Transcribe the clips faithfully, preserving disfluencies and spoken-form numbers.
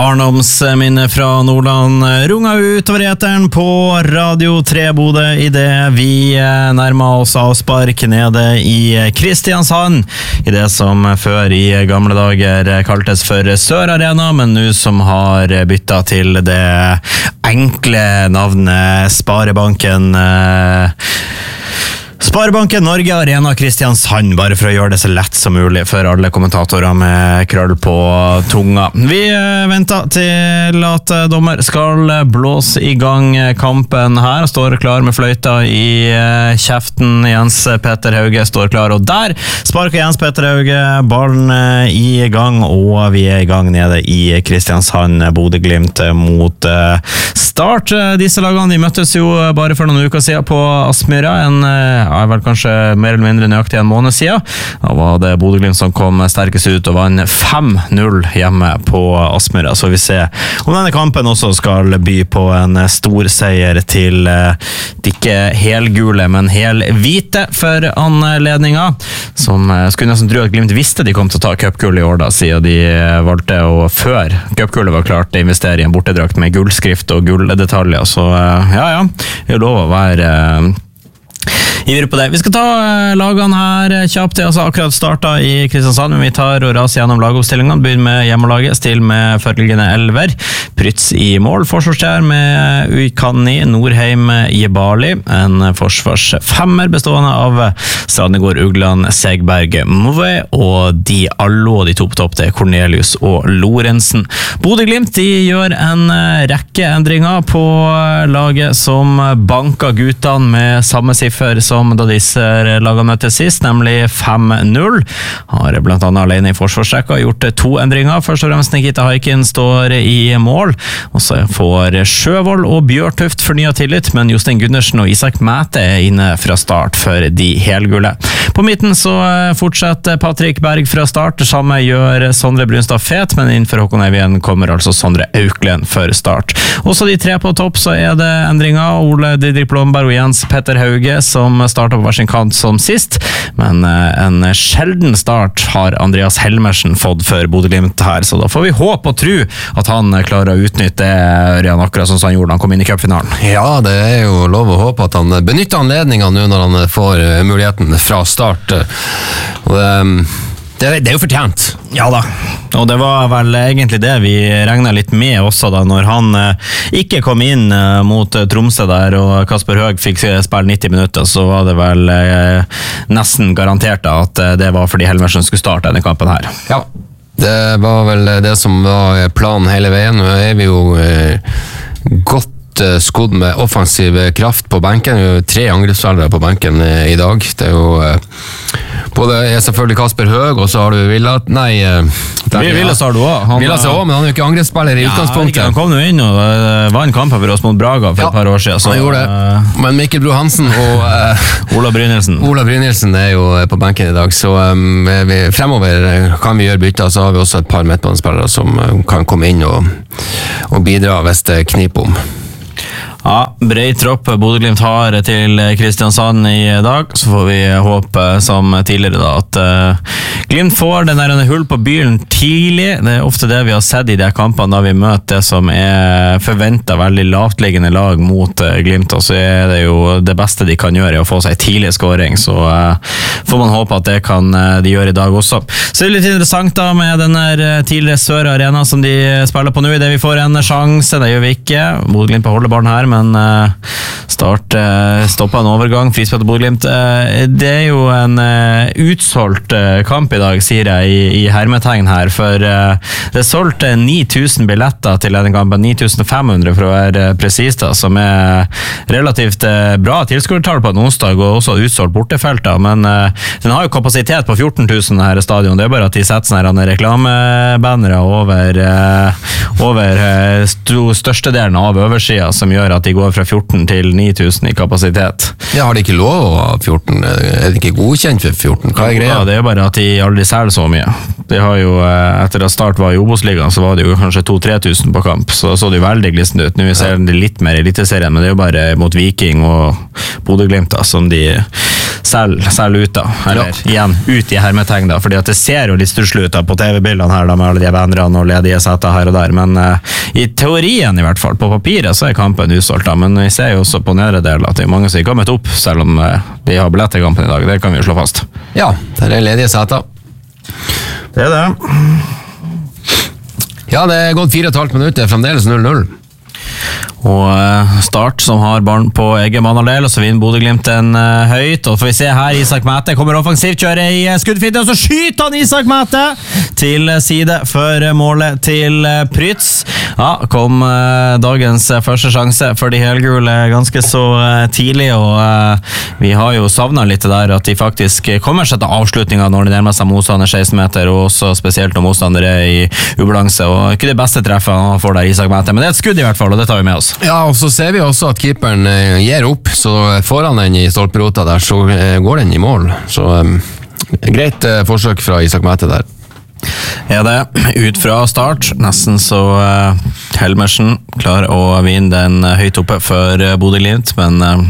barndomsminne fra Nordland runga utover eteren på Radio tre Bodø i det vi nærmer oss avspark nede i Kristiansand, i det som før i gamle dager kaltes for Sør Arena, men nå som har byttet til det enkle navnet Sparebanken Sparebanken Norge Arena Kristiansand, bare for å gjøre det så lett som mulig for alle kommentatorer med krøll på tunga. Vi venter til at dommer skal blåse i gang kampen her, står klar med fløyta i kjeften. Jens Petter Hauge står klar, og der sparker Jens Petter Hauge ballen i gang, og vi er i gang nede i Kristiansand. Bodø Glimt mot Start. Disse lagene de møttes jo bare for noen uker siden på Aspmyra, en er vel kanskje mer eller mindre nøyaktig en måned siden. Da var det Bodø Glimt som kom sterkest ut og vann fem null hjemme på Aspmyra. Så vi ser om denne kampen også skal by på en stor seier til de ikke helgule, men helhvite for anledninga, som skulle nesten tro at Glimt visste de kom til å ta cupgull i år da, siden de valgte å før cupgullet var klart å investere i en bortedrakt med gullskrift og gulldetaljer. Så ja, ja, det er lov å være ivrig på det. Vi skal ta lagene her kjapt. Det er altså akkurat startet i Kristiansand, men vi tar og raser gjennom lagoppstillingene. Begynner med hjemmelaget, still med følgende elver. Prytz i mål, forsvarsstjær med Uikani, Norheim, Jebali. En forsvarsfemmer bestående av Stradnegård, Ugland, Segberg, Move og Diallo. De to på topp til Cornelius og Lorentzen. Bodø Glimt de gjør en rekke endringer på laget som banker guttene med samme siffer som da disse lagene møttes sist, nemlig fem null. Har blant annet alene i forsvarsrekka gjort to endringer. Først og fremst Nikita Haikin står i mål, og så får Sjøvold og Bjørtuft fornyet tillit, men Jostein Gundersen og Isak Mæte er inne fra start for de helgule. På midten så fortsetter Patrick Berg fra start, samme gjør Sondre Brunstad Fet, men innenfor Håkon Evjen kommer altså Sondre Auklen for start. Også de tre på topp så er det endringer. Ole Didrik Blomberg og Jens Petter Hauge som startet på hver sin kant som sist, men en sjelden start har Andreas Helmersen fått for Bodø Glimt her, så da får vi håpe og tro at han klarer å utnytte det akkurat som han gjorde da han kom inn i cupfinalen. Ja, det er jo lov å håpe at han benytter anledningen nå når han får muligheten fra start, og det Det, det er jo fortjent. Ja da, og det var vel egentlig det vi regnet litt med også da, når han eh, ikke kom inn eh, mot eh, Tromsø der, og Kasper Høeg fikk spille nitti minutter, så var det vel eh, nesten garantert da, at eh, det var fordi Helmersen skulle starte denne kampen her. Ja, det var vel det som var planen hele veien. Nå er vi jo eh, godt skodd med offensiv kraft på benken. Vi har tre angrepsspillere på benken i dag. Det er jo både er selvfølgelig Kasper Høeg, og så har du Villat, nei Villas har du også. Villas er også, men han er jo ikke angrepsspiller i ja, utgangspunktet. Han kom jo inn og vann kampen for oss mot Braga for ja, et par år siden. Så, han gjorde det. Men Mikkel Bro Hansen og uh, Ola Brynildsen. Ola Brynildsen er jo på benken i dag, så um, vi, fremover kan vi gjøre bytter, så har vi også et par midtbanespillere som uh, kan komme inn og, og bidra hvis det kniper om. Ja, bred tropp Bodø Glimt har til Kristiansand i dag, så får vi håpe som tidligere da, at uh, Glimt får den der hull på byen tidlig. Det er ofte det vi har sett i de kampene da vi møter det som er forventet veldig lavtliggende lag mot uh, Glimt, og så er det jo det beste de kan gjøre å få seg tidlig scoring, så uh, får man håpe at det kan uh, de gjøre i dag også. Så det er litt interessant da med den der tidligere Sør Arena som de spiller på nå, i det vi får en sjanse, det gjør vi ikke. Bodø Glimt beholder ballen her, men uh, Start uh, stopper en overgang, frispill til Bodø Glimt. Uh, det er jo en uh, utsolgt uh, kamp i dag, sier jeg i, i hermetegn her, for uh, det er solgt uh, ni tusen billetter til denne kampen, ni tusen fem hundre for å være uh, precis da, som er relativt uh, bra tilskuertall på en onsdag, og også utsolgt bortefelter, men uh, den har jo kapasitet på fjorten tusen her i stadion. Det er bare at de setter sånne reklamebannere over, uh, over uh, st- største delen av øversida, som gjør at at de går fra fjorten til ni tusen i kapasitet. Ja, har de ikke lov å ha fjorten? Er de ikke godkjent for fjorten? Hva er greia? Ja, det er bare at de aldri selger så mye. De har jo, etter at Start var i Obos-ligaen, så var det jo kanskje to til tre tusen på kamp, så så det jo veldig glissende ut. Nå ser de litt mer i Eliteserien, men det er jo bare mot Viking og Bodø/Glimt da, som de selger, selger ut da, eller ja. igjen ut i hermetegn da, fordi at det ser jo litt stusslig ut da på T V-bildene her da, med alle de bannerne og ledige setter her og der, men uh, i teorien i hvert fall, på papiret så er kampen utsolgt da, men vi ser jo også på nedre del at det er mange som ikke har møtt opp, selv om uh, de har billett til kampen i dag, det kan vi jo slå fast. Ja, der er ledige setter. Det er det. Ja, det er gått fire og et halvt minutter, det er fremdeles null null. Og Start som har barn på egen banehalvdel, og så vinner Bodø/Glimt en uh, høyt, og får vi se her, Isak Mæthe kommer offensivt, kjører i skuddfinte, og så skyter han Isak Mæthe til side for målet til uh, Prytz. Ja, kom uh, dagens uh, første sjanse for de helgule ganske så uh, tidlig, og uh, vi har jo savnet litt der at de faktisk kommer seg til avslutningen når de nærmer seg motstander seksten meter, og også spesielt når motstander er i ubalanse, og ikke det beste treffet han får der, Isak Mæthe, men det er et skudd i hvert fall, og det tar vi med oss. Ja, og så ser vi også at keeperen eh, gir opp, så får han den i stolperota der, så eh, går den i mål. Så eh, greit eh, forsøk fra Isak Mæthe der. Er det ut fra Start, nesten så uh, Helmersen klarer å vinne den uh, høyt oppe for uh, Bodø/Glimt, men uh,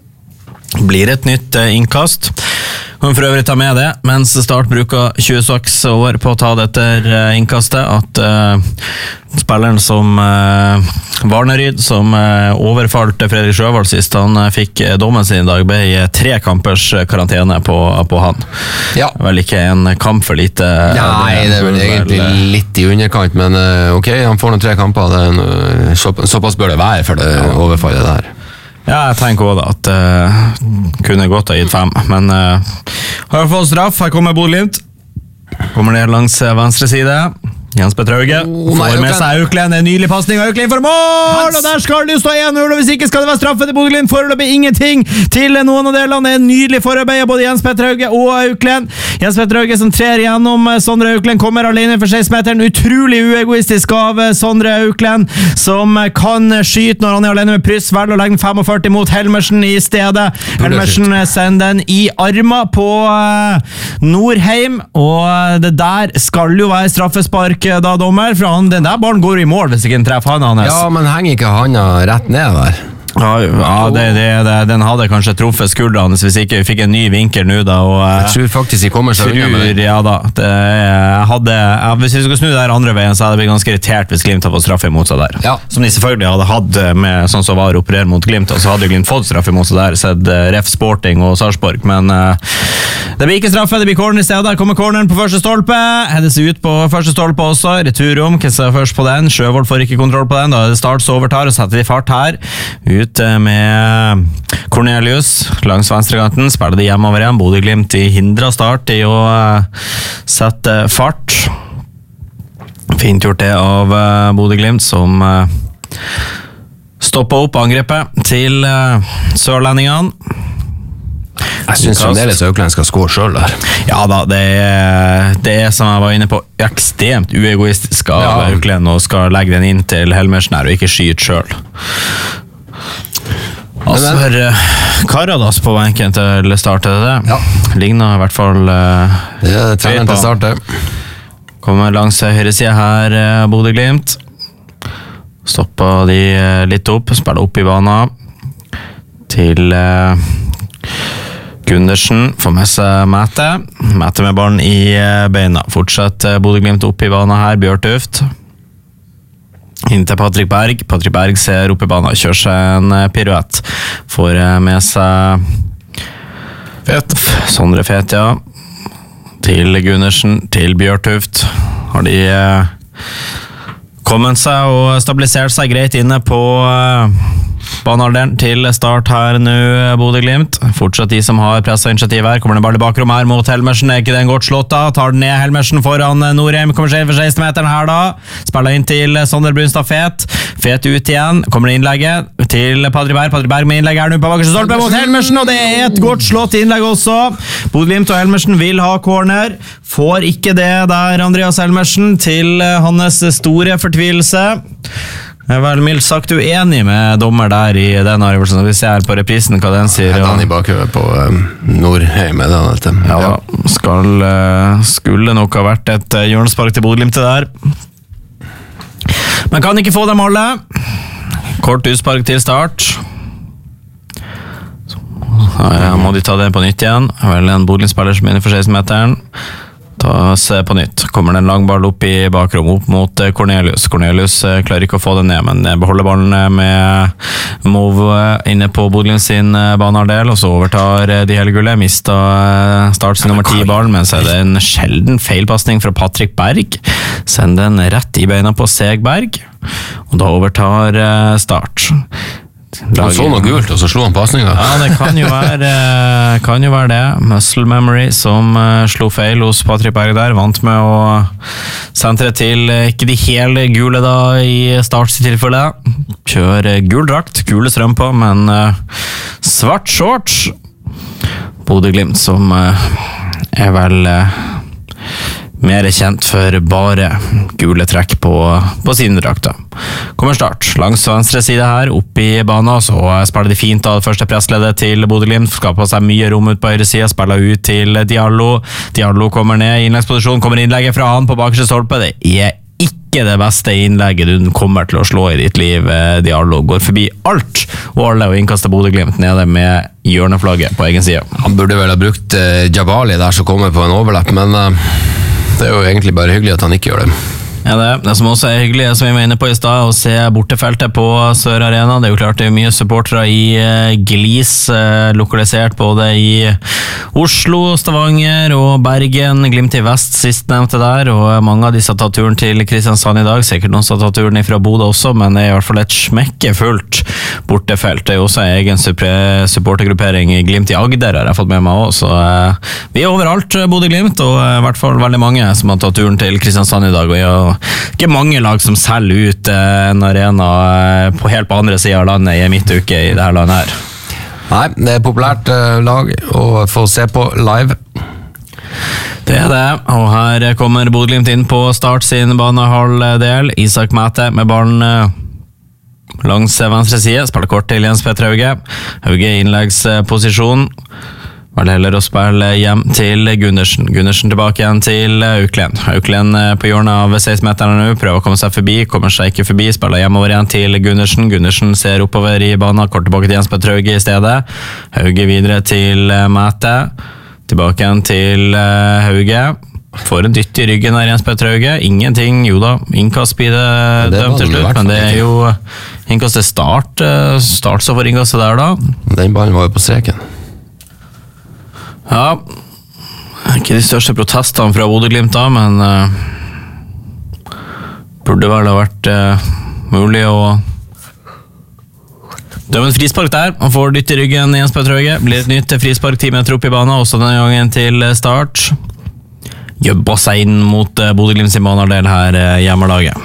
blir et nytt uh, innkast. Hun for øvrig tar med det, mens Start bruker tjueseks år på å ta dette uh, innkastet, at uh, spilleren som uh, Varneryd, som uh, overfalt Fredrik Sjøvold sist, han uh, fikk uh, dommen sin i dag, ble uh, tre kampers uh, karantene på, på han. Ja. Vel ikke en kamp for lite. Uh, Nei, det er vel egentlig vel, uh, litt i underkant, men uh, ok, han får noen tre kamper, det er, uh, så, såpass bør det være for det ja. overfallet der. Ja, jeg tenker også da at uh, kunne godt ha gitt fem, men uh, har fått straff, her kommer Bodø/Glimt. Kommer ned langs venstre side. Jens Petter Hauge oh, får med seg Auklend, en nydelig passning av Auklend for mål, og der skal det stå en null, og hvis ikke skal det være straffe til Bodø/Glimt, foreløpig ingenting til noen av delene, en nydelig forarbeid av både Jens Petter Hauge og Auklend. Jens Petter Hauge som trer gjennom Sondre Auklend, kommer alene for seksten-meteren, utrolig uegoistisk av Sondre Auklend, som kan skyte når han er alene med Prytz, vel å legge den femogførti mot Helmersen i stedet. Helmersen sender den i armer på Norheim, og det der skal jo være straffespark da, dommer, for han, den der ballen går i mål hvis ikke den treffer han hans. Ja, men henger ikke han rett ned der? Ja, ja det, det, det, den hadde kanskje truffet skuldrene hvis ikke vi fikk en ny vinkel nå da, og jeg tror faktisk de kommer seg unna med det. Ja da, det, jeg hadde, jeg, hvis vi skulle snu der andre veien, så hadde jeg blitt ganske irritert hvis Glimt hadde fått straff imot seg der. Ja. Som de selvfølgelig hadde hatt med sånn som var å operere mot Glimt, og så hadde Glimt fått straff imot seg der, sett uh, Ref Sporting og Sarpsborg, men uh, det blir ikke straffe, det blir corner i stedet. Der kommer corneren på første stolpe, hedes ut på første stolpe også, returom, hvem ser først på den, Sjøvold får ikke kontroll på den, da er det Start som overtar, og setter de fart her, ut med Cornelius langs venstrekanten, spiller de hjemover igjen, Bodø/Glimt i hindra Start i å sette fart. Fint gjort det av Bodø/Glimt, som stoppet opp angrepet til sørlendingene. Jeg synes fremdeles Auklend skal skåre selv der. Ja da, det er, det er som jeg var inne på, ekstremt uegoistisk av ja. Auklend og skal legge den inn til Helmersen her og ikke skyte selv. Altså for uh, Karadas på benken til Start, er det det? Ja. Ligner i hvert fall uh, det er treneren til Start, det. Kommer langs høyre side her, uh, Bodø/Glimt. Stopper de uh, litt opp, spiller opp i banen til uh, Gundersen, får med seg Mæthe. Mæthe med ballen i uh, beina. Fortsatt uh, Bodø/Glimt opp i banen her, Bjørtuft. Inn til Patrick Berg. Patrick Berg ser opp i banen, kjører seg en piruett. Får med seg Fet. Sondre Fet, ja. Til Gundersen, til Bjørtuft. Har de eh, kommet seg og stabilisert seg greit inne på eh, banealderen til Start her nå, Bodø/Glimt. Fortsatt de som har presset initiativ her. Kommer den bare i bakrom her mot Helmersen. Er ikke den godt slått da? Tar den ned Helmersen foran Norheim. Kommer seg inn for seksten-meteren her da. Spiller inn til Sander Brunstad Fet. Fet ut igjen. Kommer det innlegget til Padri Berg. Padri Berg med innlegg her nå på bakerste stolpe mot Helmersen, og det er et godt slått innlegg også. Bodø/Glimt og Helmersen vil ha corner. Får ikke det der, Andreas Helmersen, til hans store fortvilelse. Jeg er vel mildt sagt uenig med dommer der i den avgjørelsen. Vi ser på reprisen hva den sier. Jeg er den i bakhøvet på um, Nordheim. Er det den, ja, ja. Skal, uh, skulle nok ha vært et uh, hjørnespark til Bodø-Glimt der. Men kan ikke få dem alle. Kort utspark til start. Så ja, må de ta det på nytt igjen. Vel en Bodø-Glimt-spiller som er inne for seksten-meteren. Ta se på nytt. Kommer det en lang ball opp i bakrom, opp mot Cornelius. Cornelius klarer ikke å få den ned, men beholder ballen med Move inne på Bodø sin banehalvdel, og så overtar de hele gullet. Mistet Start sin nummer ti ballen, men så er det en sjelden feilpassning fra Patrick Berg. Send den rett i beina på Segberg, og da overtar Start. Han så noe gult, og så slo han passninga. Ja, det kan jo være, kan jo være det. Muscle memory som uh, slo feil hos Patrick Berg der. Vant med å sentre til uh, ikke de hele gule da i Starts i tilfelle. Kjør uh, gul drakt, gule strøm på, men uh, svart shorts. Bodø-Glimt som uh, er vel uh, mer kjent for bare gule trekk på, på sine drakter. Kommer Start langs venstre side her, opp i banen, så spiller de fint av det første pressledet til Bodø-Glimt, skaper seg mye rom ut på høyre side, spiller ut til Diallo. Diallo kommer ned i innleggsposisjon, kommer innlegget fra han på bakerste stolpe. Det er ikke det beste innlegget du kommer til å slå i ditt liv. Diallo går forbi alt og alle og innkaster Bodø-Glimt nede med hjørneflagget på egen side. Han burde vel ha brukt uh, Jabali der som kommer på en overlapp, men uh, det er jo egentlig bare hyggelig at han ikke gjør det. Ja, det, det som også er hyggelig, som vi var inne på i sted, å se bortefeltet på Sør Arena. Det er jo klart det er mye supportere i uh, Glis, uh, lokalisert både i Oslo, Stavanger og Bergen, Glimt i vest sistnevnte der, og mange av disse har tatt turen til Kristiansand i dag, sikkert noen som har tatt turen fra Bodø også, men det er i hvert fall et smekkefullt bortefelt. Det er jo også en egen supportergruppering i Glimt i Agder, har jeg fått med meg også, så uh, vi er overalt Bodø-Glimt, og uh, i hvert fall veldig mange som har tatt turen til Kristiansand i dag, og jeg ikke mange lag som selger ut eh, en arena eh, på helt på andre siden av landet i midtuke i dette landet her. Nei, det er et populært eh, lag å få se på live. Det er det, og her kommer Bodø-Glimt inn på Start sin banehalvdel. Isak Mæte med ballen eh, langs venstre side, spiller kort til Jens Petter Hauge. Hauge i innleggsposisjon. Var det heller å spille hjem til Gundersen. Gundersen tilbake igjen til Auklend. Auklend på hjørnet av seksten-meterne nå, prøver å komme seg forbi, kommer seg ikke forbi, spiller hjemover igjen til Gundersen. Gundersen ser oppover i banen, kort tilbake til Jens Petter Hauge i stedet. Hauge videre til Mæte. Tilbake igjen til Hauge. Får en dytt i ryggen av Jens Petter Hauge. Ingenting, jo da, innkast blir det dømt til slutt, men det er jo innkast til Start. Start så får innkastet der da. Den ballen var jo på streken. Ja, ikke de største protestene fra Bodø-Glimt da, men uh, burde vel ha vært uh, mulig å dømme en frispark der. Han får dytt i ryggen Jens Petter Hauge. Blir et nytt frispark ti meter opp i banen, også denne gangen til Start. Jobber seg inn mot uh, Bodø-Glimt sin banehalvdel her, uh, hjemmelaget.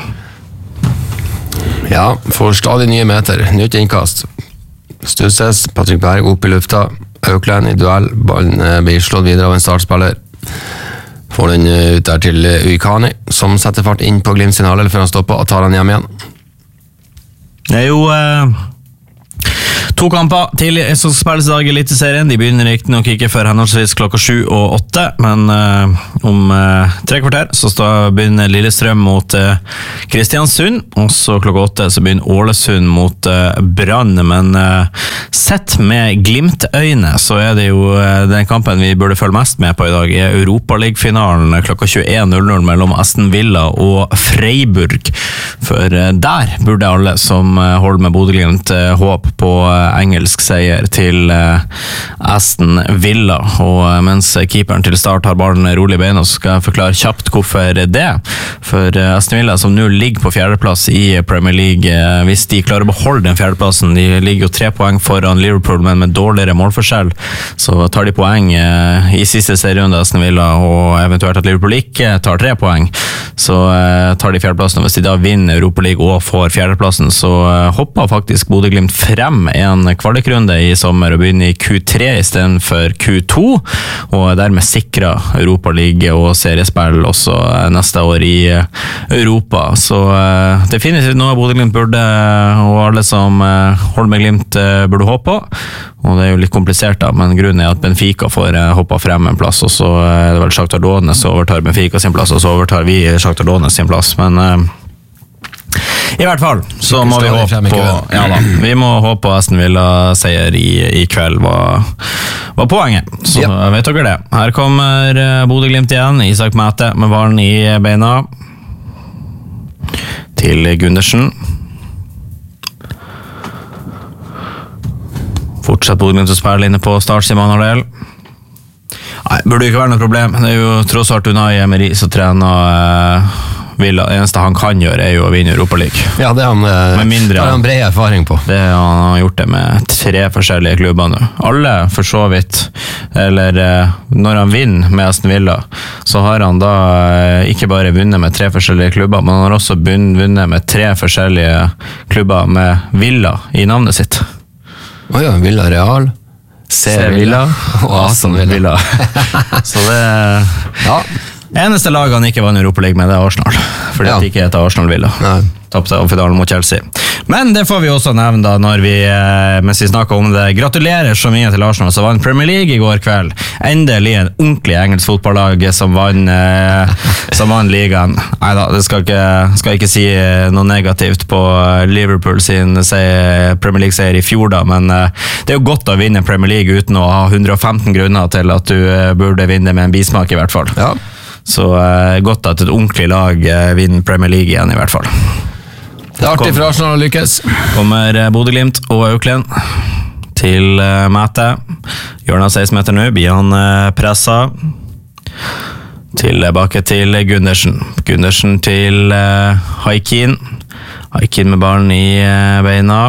Ja, får stadig nye meter. Nytt innkast. Stusses, Patrick Berg opp i lufta. Auklend i duell, ballen blir slått videre av en startspiller. Får den ut der til Uikani, som setter fart inn på Glimt sin halvdel før han stopper og tar han hjem igjen. Det er jo eh, to kamper til som skal spilles i dag i Eliteserien. De begynner ikke nok ikke før henholdsvis klokka sju og åtte, men eh, om eh, tre kvarter så står, begynner Lillestrøm mot eh, Kristiansund, og så klokka åtte så begynner Ålesund mot eh, Brann, men eh, sett med Glimt-øyne så er det jo eh, den kampen vi burde følge mest med på i dag, er Europaliga-finalen klokka tjueen null null mellom Aston Villa og Freiburg, for eh, der burde alle som eh, holder med Bodø-Glimt eh, håp på eh, engelsk seier til eh, Aston Villa, og eh, mens keeperen til Start har ballen rolig i beina, så skal jeg forklare kjapt hvorfor det. For eh, Aston Villa, som nå ligger på fjerdeplass i Premier League, eh, hvis de klarer å beholde den fjerdeplassen, de ligger jo tre poeng foran Liverpool, men med dårligere målforskjell, så tar de poeng eh, i siste serierunde Aston Villa, og eventuelt at Liverpool ikke tar tre poeng, så eh, tar de fjerdeplassen, og hvis de da vinner Europa League og får fjerdeplassen, så eh, hopper faktisk Bodø-Glimt frem en en kvalikrunde i sommer og begynne i Q tre i stedet for Q to, og dermed sikre Europa League og seriespill også neste år i Europa. Så definitivt noe Bodø-Glimt burde, og alle som holder med Glimt burde håpe på. Og det er jo litt komplisert da, men grunnen er at Benfica får hoppet frem en plass, og så er det vel Shakhtar Donetsk som overtar Benfica sin plass, og så overtar vi Shakhtar Donetsk sin plass, men uh, i hvert fall så må vi håpe på, ja da, vi må håpe på Aston Villa seier i, i kveld var, var poenget, så ja. Vet dere det. Her kommer Bodø-Glimt igjen, Isak Mæte med ballen i beina til Gundersen. Fortsatt Bodø-Glimt å spille inne på Start sin manardel. Nei, burde ikke være noe problem. Det er jo tross alt Unai Emery som trener uh, Villa. Det eneste han kan gjøre er jo å vinne Europa League. Ja, det er han, uh, mindre, har han bred erfaring på. Det han har gjort det med tre forskjellige klubber nå. Alle for så vidt, eller uh, når han vinner med Aston Villa, så har han da uh, ikke bare vunnet med tre forskjellige klubber, men han har også vunnet med tre forskjellige klubber med Villa i navnet sitt. Å oh ja, Villa Real, Sevilla og Aston Villa. Så det ja. Eneste laget han ikke var i Europa League med, det er Arsenal. Fordi ja. At det ikke heter Arsenal Villa. Nei. Tappte av finalen mot Chelsea. Men det får vi også nevne da, når vi, mens vi snakker om det, gratulerer så mye til Arsenal, som vant Premier League i går kveld. Endelig en ordentlig engelsk fotballag som vann, som vann ligaen. Neida, det skal ikke, skal ikke si noe negativt på Liverpool sin Premier League-seier i fjor da, men det er jo godt å vinne Premier League uten å ha hundre og femten grunner til at du burde vinne med en bismak i hvert fall. Ja. Så godt at et ordentlig lag vinner Premier League igjen i hvert fall. Det er artig for Arsenal å lykkes. Kommer Bodø-Glimt og Auckland til uh, Mæte. Gjør han seksten meter nå, blir han uh, presset. Tilbake til Gundersen. Gundersen til uh, Haikin. Haikin med ballen i uh, beina.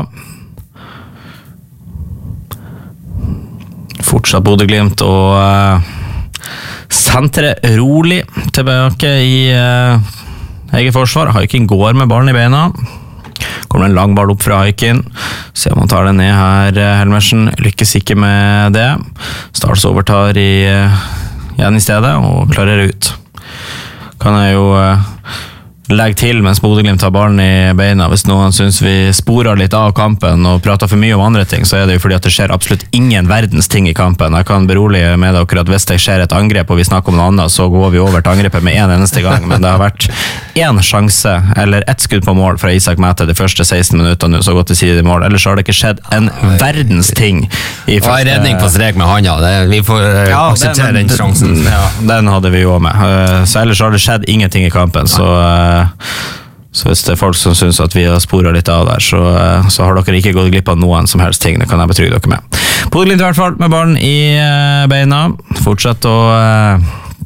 Fortsatt Bodø-Glimt og uh, sentre rolig tilbake i uh, eget forsvar. Haikin går med ballen i beina. Kommer en lang ball opp fra Haikin. Se om han tar den ned her, Helmersen. Lykkes ikke med det. Stars overtar i, igjen i stedet og klarer ut. Kan jeg jo legge til mens Bodø-Glimt tar ballen i beina. Hvis noen synes vi sporer litt av kampen og prater for mye om andre ting, så er det jo fordi at det skjer absolutt ingen verdens ting i kampen. Jeg kan berolige med dere at hvis det skjer et angrep og vi snakker om noe annet, så går vi over til angrepet med en eneste gang. Men det har vært en sjanse, eller ett skudd på mål fra Isak Mæte de første seksten minutter nå, så godt til side i mål. Ellers har det ikke skjedd en verdens ting. I første... Og en redning på strek med handa. Det, vi får uh, ja, akseptere den, den sjansen. Ja, den hadde vi jo med. Uh, så ellers har det skjedd ingenting i kampen, så... Uh, Så hvis det er folk som synes at vi har sporet litt av der, så, så har dere ikke gått glipp av noen som helst ting. Det kan jeg betrygge dere med. Bodø-Glimt i hvert fall med ballen i uh, beina. Fortsett å uh,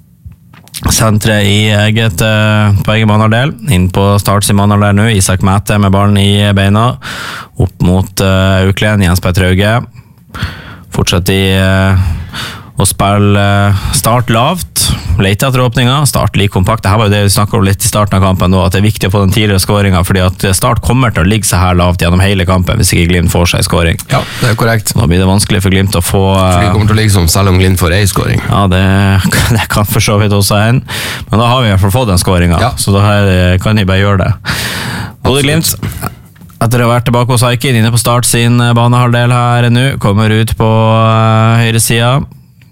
sentre i eget, uh, på egen manardel. Inn på Start sin manardel nå. Isak Mæte med ballen i beina. Opp mot uh, Auckland, Jens Petter Hauge. Fortsett i... Uh, og spille Start lavt, lete etter åpninger, Start like kompakt. Dette var jo det vi snakket om litt i starten av kampen nå, at det er viktig å få den tidligere skåringen, fordi at Start kommer til å ligge seg her lavt gjennom hele kampen hvis ikke Glimt får seg skåring. Ja, det er korrekt. Da blir det vanskelig for Glimt å få... For de kommer til å ligge som selv om Glimt får en skåring. Ja, det, det kan for så vidt også en, men da har vi i hvert fall fått den skåringen, ja. Så da her kan de bare gjøre det. Både Glimt... Etter å ha vært tilbake hos Haikin, inne på Start sin banehalvdel her nå, kommer ut på uh, høyre siden.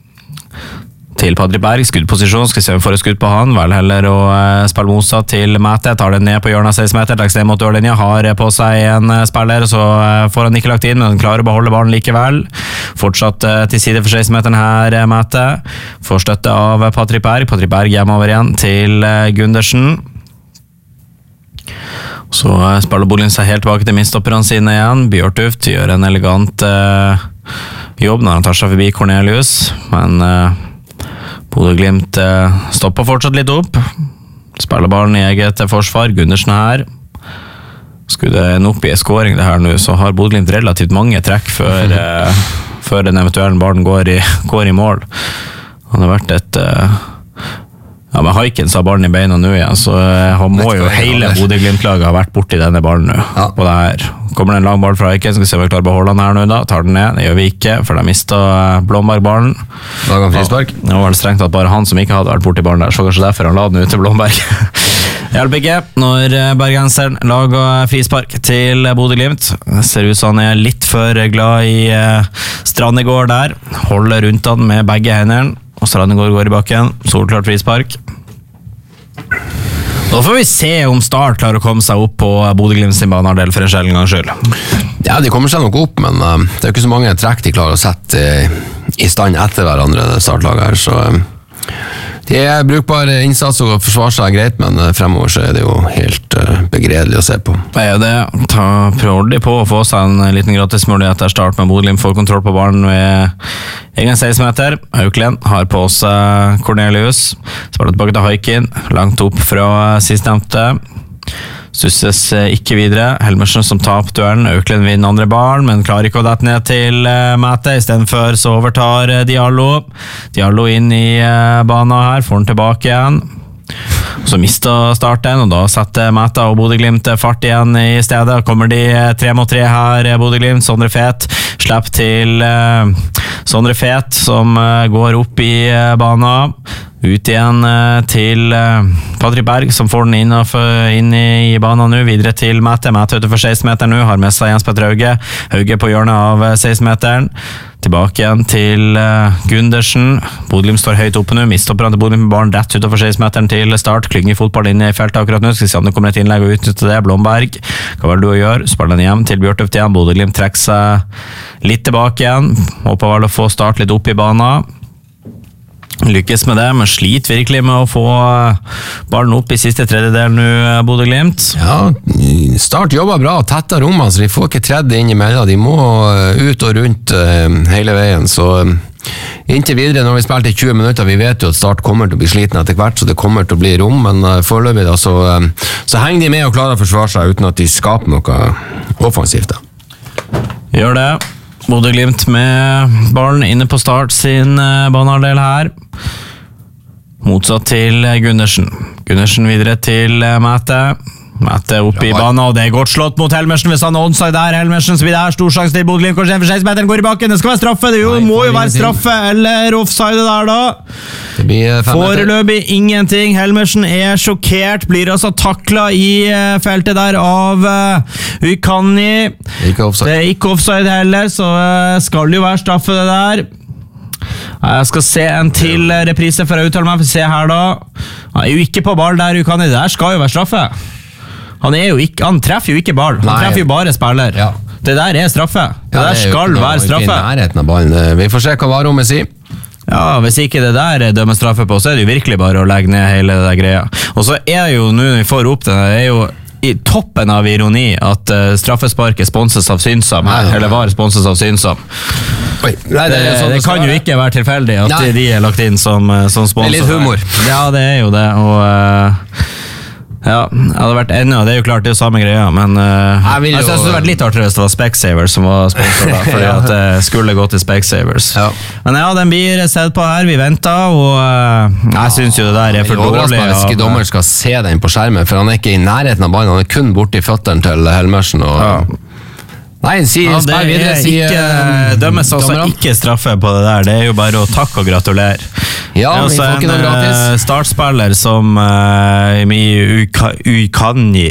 Til Patrick Berg, skuddposisjon, skal se om vi får et skudd på han, vel heller å uh, spille motsatt til Mæte, tar den ned på hjørnet seksten meter, leggs ned mot dørlinja, har på seg en uh, spiller, så uh, får han ikke lagt inn, men klarer å beholde ballen likevel. Fortsatt uh, til side for seksten meteren her, uh, Mæte. Får støtte av Patrick Berg, Patrick Berg hjemover igjen til uh, Gundersen. Så uh, spiller Bodø-Glimt seg helt tilbake til midtstopperne sine igjen. Bjørtuft gjør en elegant uh, jobb når han tar seg forbi Cornelius, men... Uh, Bodø-Glimt eh, stopper fortsatt litt opp. Spiller ballen i eget forsvar. Gundersen her. Skulle det en opp i en skåring det her nå, så har Bodø-Glimt relativt mange trekk før, eh, før den eventuelle ballen går i, går i mål. Han har vært et eh, Ja, men Haiken så har ballen i beina nå igjen, så han må jo hele Bodø-Glimt-laget ha vært borti denne ballen nå. Ja. På det her. Kommer det en lang ball fra Haiken, skal vi se om vi klarer å beholde den her nå da. Tar den ned, det gjør vi ikke, for de mistet Blomberg-ballen. Lager han frispark? Nå var det strengt at bare han som ikke hadde vært borti ballen der, så kanskje derfor han la den ut til Blomberg. Hjelper ikke når bergenseren lager frispark til Bodø-Glimt. Ser ut som han er litt for glad i Strandegård der. Holder rundt han med begge hendene. Og Strandegård går i bakken, solklart frispark. Da får vi se om Start klarer å komme seg opp på Bodø-Glimt sin banehalvdel for en sjelden gangs skyld. Ja, de kommer seg nok opp, men uh, det er jo ikke så mange trekk de klarer å sette uh, i stand etter hverandre, det startlaget her, så uh, de er brukbare innsats og forsvarer seg greit, men uh, fremover så er det jo helt uh, begredelig å se på. Det er det. Ta, prøver de på å få seg en liten gratis mulighet der Start med Bodø-Glimt får kontroll på ballen ved egen seksten meter. Auklend har på seg Cornelius. Spiller tilbake til Haikin, langt opp fra sistnevnte. Susses ikke videre. Helmersen som taper duellen. Auklend vinner andre ballen, men klarer ikke å dette ned til uh, Mæte. I stedet for så overtar uh, Diallo. Diallo inn i uh, banen her, får den tilbake igjen. Så mister starten, og da setter Mæta og Bodø-Glimt fart igjen i stedet. Kommer de tre mot tre her, Bodø-Glimt. Sondre Fet slipper til uh, Sondre Fet, som uh, går opp i uh, banen. Ut igjen uh, til uh, Patrick Berg, som får den inn, og, inn i, i banen nå. Videre til Mæte. Mæte utenfor seksten meter nå, har med seg Jens Petter Hauge. Hauge på hjørnet av uh, seksten meteren. Tilbake igjen til uh, Gundersen. Bodø-Glimt står høyt oppe nå. Mistopper han til Bodø-Glimt med ballen rett utenfor seksten meteren til Start. Klynger fotball inn i feltet akkurat nå. Skal vi se om det kommer et innlegg og utnytte det. Blomberg, hva vil du gjøre? Spiller den hjem til Bjørtøft igjen. Bodø-Glimt trekker seg litt tilbake igjen. Håper vel å få Start litt opp i banen. Lykkes med det, men sliter virkelig med å få ballen opp i siste tredjedel nå, Bodø-Glimt. Ja, Start jobber bra, tetta rommene, så de får ikke tredd inn i mellom. De må ut og rundt uh, hele veien, så uh, inntil videre, når vi spilte i tjue minutter, vi vet jo at Start kommer til å bli sliten etter hvert, så det kommer til å bli rom, men uh, foreløpig da, så, uh, så henger de med og klarer å forsvare seg uten at de skaper noe offensivt. Da. Gjør det. Bodø-Glimt med ballen inne på Start sin banehalvdel her. Motsatt til Gundersen. Gundersen videre til Mæte. Mæte opp i banen, og det er godt slått mot Helmersen. Hvis han er onside der, Helmersen, så blir det her stor sjanse til Bodø-Glimt. Kanskje for seksten-meteren går i bakken. Det skal være straffe. Det jo, Nei, må jo være straffe, eller offside der da. Foreløpig ingenting. Helmersen er sjokkert, blir altså taklet i uh, feltet der av uh, Uykani. Det er ikke offside heller, så uh, skal det jo være straffe det der. Jeg skal se en til reprise for å uttale meg, for se her da. Han er jo ikke på ball der, Uykani. Det der skal jo være straffe. Han, er jo ikke, han treffer jo ikke ball, han Nei. treffer jo bare spiller. Ja. Det der er straffe. Det ja, der det skal være straffe. Ikke i nærheten av ballen. Vi får se hva varommet sier. Ja, hvis ikke det der dømmer straffe på, så er det jo virkelig bare å legge ned hele det der greia. Og så er det jo, nå når vi får opp det, det er jo i toppen av ironi at uh, straffesparket sponses av Synsam, Nei, eller var sponses av Synsam. Oi. Nei, det, det, sånn det kan jo ikke være tilfeldig at Nei. de er lagt inn som, som sponsor. Det er litt humor. Ja, det er jo det, og... Uh, Ja, det hadde vært enda, det er jo klart det er jo samme greia, men uh, jeg, jeg synes det hadde vært litt artigere hvis det var Specsavers som var sponsor da, fordi at det skulle gå til Specsavers. Ja. Men ja, den blir sett på her, vi venter, og uh, jeg synes jo det der er for dårlig. Jeg overrasker hvis ikke dommeren skal se den på skjermen, for han er ikke i nærheten av ballen, han er kun borte i føtteren til Helmersen, og... Ja. Nei, si, ja, det videre, si, ikke, uh, dømmes altså ikke straffe på det der. Det er jo bare å takke og gratulere. Ja, det er også en uh, startspiller som uh, Uykani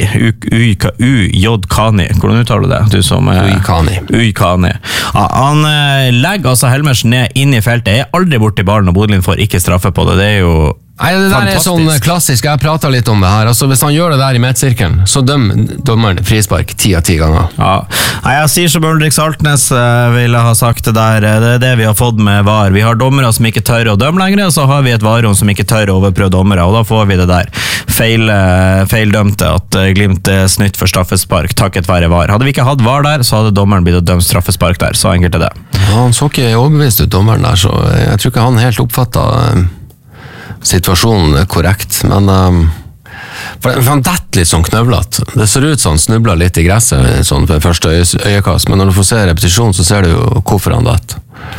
Uykani Hvordan uttaler du det? Du som uh, Uykani Uykani ja, Han uh, legger altså Helmersen ned inn i feltet. Jeg er aldri borte i ballen, og Bodø-Glimt får ikke straffe på det. Det er jo Nei, det der Fantastisk. er sånn klassisk, jeg prater litt om det her. Altså, hvis han gjør det der i midtsirkelen, så dømmer dommeren frispark ti av ti ganger. Ja. Nei, jeg sier som Ulrik Saltnes uh, ville ha sagt det der. Det er det vi har fått med V A R. Vi har dommere som ikke tør å dømme lenger, og så har vi et varerom som ikke tør å overprøve dommere, og da får vi det der feil, uh, feildømte at uh, Glimt er snytt for straffespark, takket være V A R. Hadde vi ikke hatt V A R der, så hadde dommeren blitt å dømme straffespark der, så enkelt er det. Ja, han så ikke overbevist ut dommeren der, så jeg tror ikke han helt oppfattet uh, situasjonen korrekt, men um, For han detter litt sånn knøvlet. Det ser ut som han snubler litt i gresset sånn for første øyekast, men når du får se repetisjon, så ser du jo hvorfor han detter.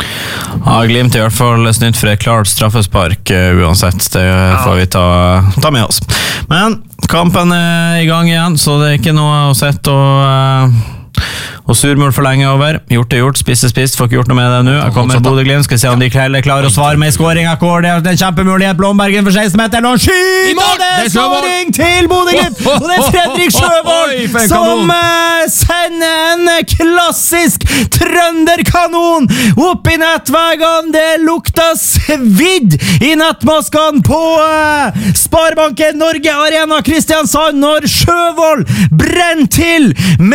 Ja, Glimt i hvert fall snytt for et klart straffespark uh, uansett. Det får vi ta, ta med oss. Men kampen er i gang igjen, så det er ikke noe å sette og... Uh og surmål for lenge over. Gjort er gjort, spist er spist, får ikke gjort noe med det nå. Jeg kommer Bodø Glimt, skal se om de klarer, klarer å svare med i skåring. Det er en kjempemulighet, Blombergen for seksten meter, og skyter det er skåring til Bodø Glimt, og det er Fredrik Sjøvold som uh, sender en klassisk trønderkanon opp i nettveggene. Det lukter svidd i nettmaskene på uh, Sparebanken Norge Arena Kristiansand når Sjøvold brenner til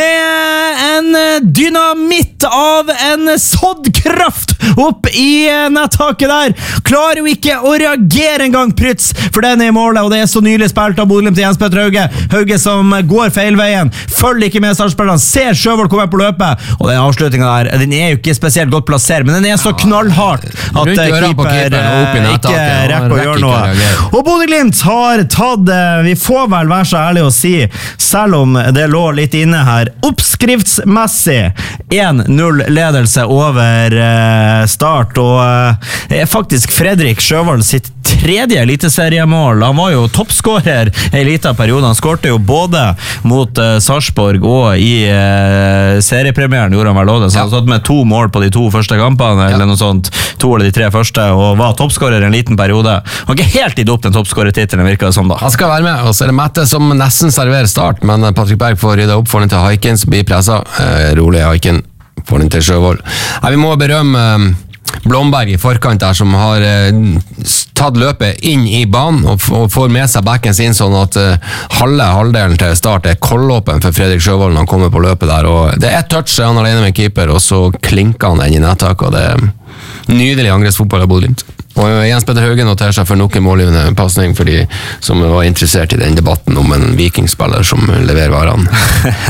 med en dynamitt av en såddkraft opp i nettaket der. Klarer jo ikke å reagere en gang, Prytz, for den er i målet, og det er så nylig spilt av Bodø Glimt til Jens Petter Hauge. Hauge som går feilveien, følger ikke med startspillerne, ser Sjøvold komme på løpet, og den avslutningen der, den er jo ikke spesielt godt plassert, men den er så knallhardt at keeper ikke rekker å gjøre noe. Og Bodø Glimt har tatt, vi får vel være så ærlig å si, selv om det lå litt inne her, oppskriftsmessig en null ledelse over uh, start, og uh, det er faktisk Fredrik Sjøvold sitt tredje eliteseriemål. Han var jo toppskårer i liten periode. Han skårte jo både mot uh, Sarpsborg og i uh, seriepremieren gjorde han vel også. Så han satt med to mål på de to første kampene, ja. Eller noe sånt, to eller de tre første, og var toppskårer en liten periode. Han har ikke helt gitt opp den toppskårertitelen, virker det som da. Han skal være med, og så er det Mette som nesten serverer start, men Patrick Berg får rydde opp for den til Haiken, som blir presset. Eh, rolig Haiken får den til Sjøvold. Nei, vi må berømme eh, Blomberg i forkant der, som har eh, tatt løpet inn i banen og, og får med seg backen sin, sånn at eh, halve halvdelen til start er kollåpen for Fredrik Sjøvold når han kommer på løpet der, og det er et touch, han alene med keeper, og så klinker han den i nettaket, og det er nydelig angrepsfotball av Bodø Glimt. Og Jens Petter Hauge noterer seg for nok en målgivende passning for de som var interessert i den debatten om en vikingspiller som leverer varene.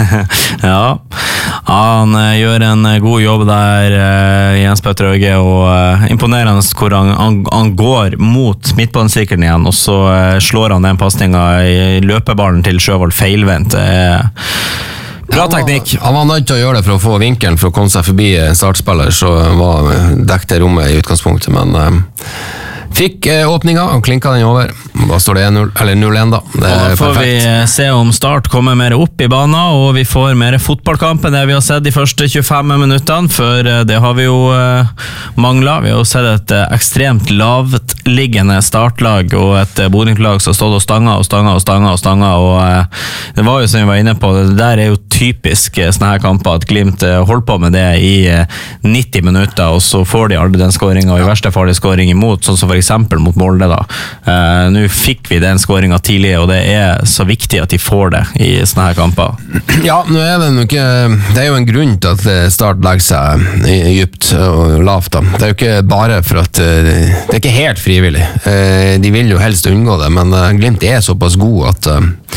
Ja, han gjør en god jobb der, Jens Petter Hauge, og imponerende hvor han, han, han går mot midtbanesirkelen igjen, og så slår han den passningen i løpeballen til Sjøvold feilvendt. Det er bra teknikk. Han var, han var nødt til å gjøre det for å få vinkelen for å komme seg forbi startspiller, så var dekket rommet i utgangspunktet, men uh, fikk uh, åpninga og klinka den over. Da står det null, eller null én da. Det er og da får perfekt. Vi se om Start kommer mer opp i banen, og vi får mer fotballkamp enn det vi har sett de første tjuefem minuttene, for det har vi jo uh, manglet. Vi har jo sett et uh, ekstremt lavtliggende startlag, og et uh, Bodø Glimt-lag som stod og stanga og stanga og stanga og stanga, og uh, det var jo som vi var inne på, det der er jo typisk uh, sånne her kamper, at Glimt uh, holder på med det i uh, nitti minutter, og så får de aldri den skåringen, og i verste fall er skåring imot, sånn som for eksempel mot Molde da. Uh, nå fikk vi den skåringen tidlig, og det er så viktig at de får det i sånne her kamper. Ja, nå er det jo ikke, det er jo en grunn til at Start legger seg dypt og lavt da. Det er jo ikke bare for at det er ikke helt frivillig. De vil jo helst unngå det, men Glimt er såpass god at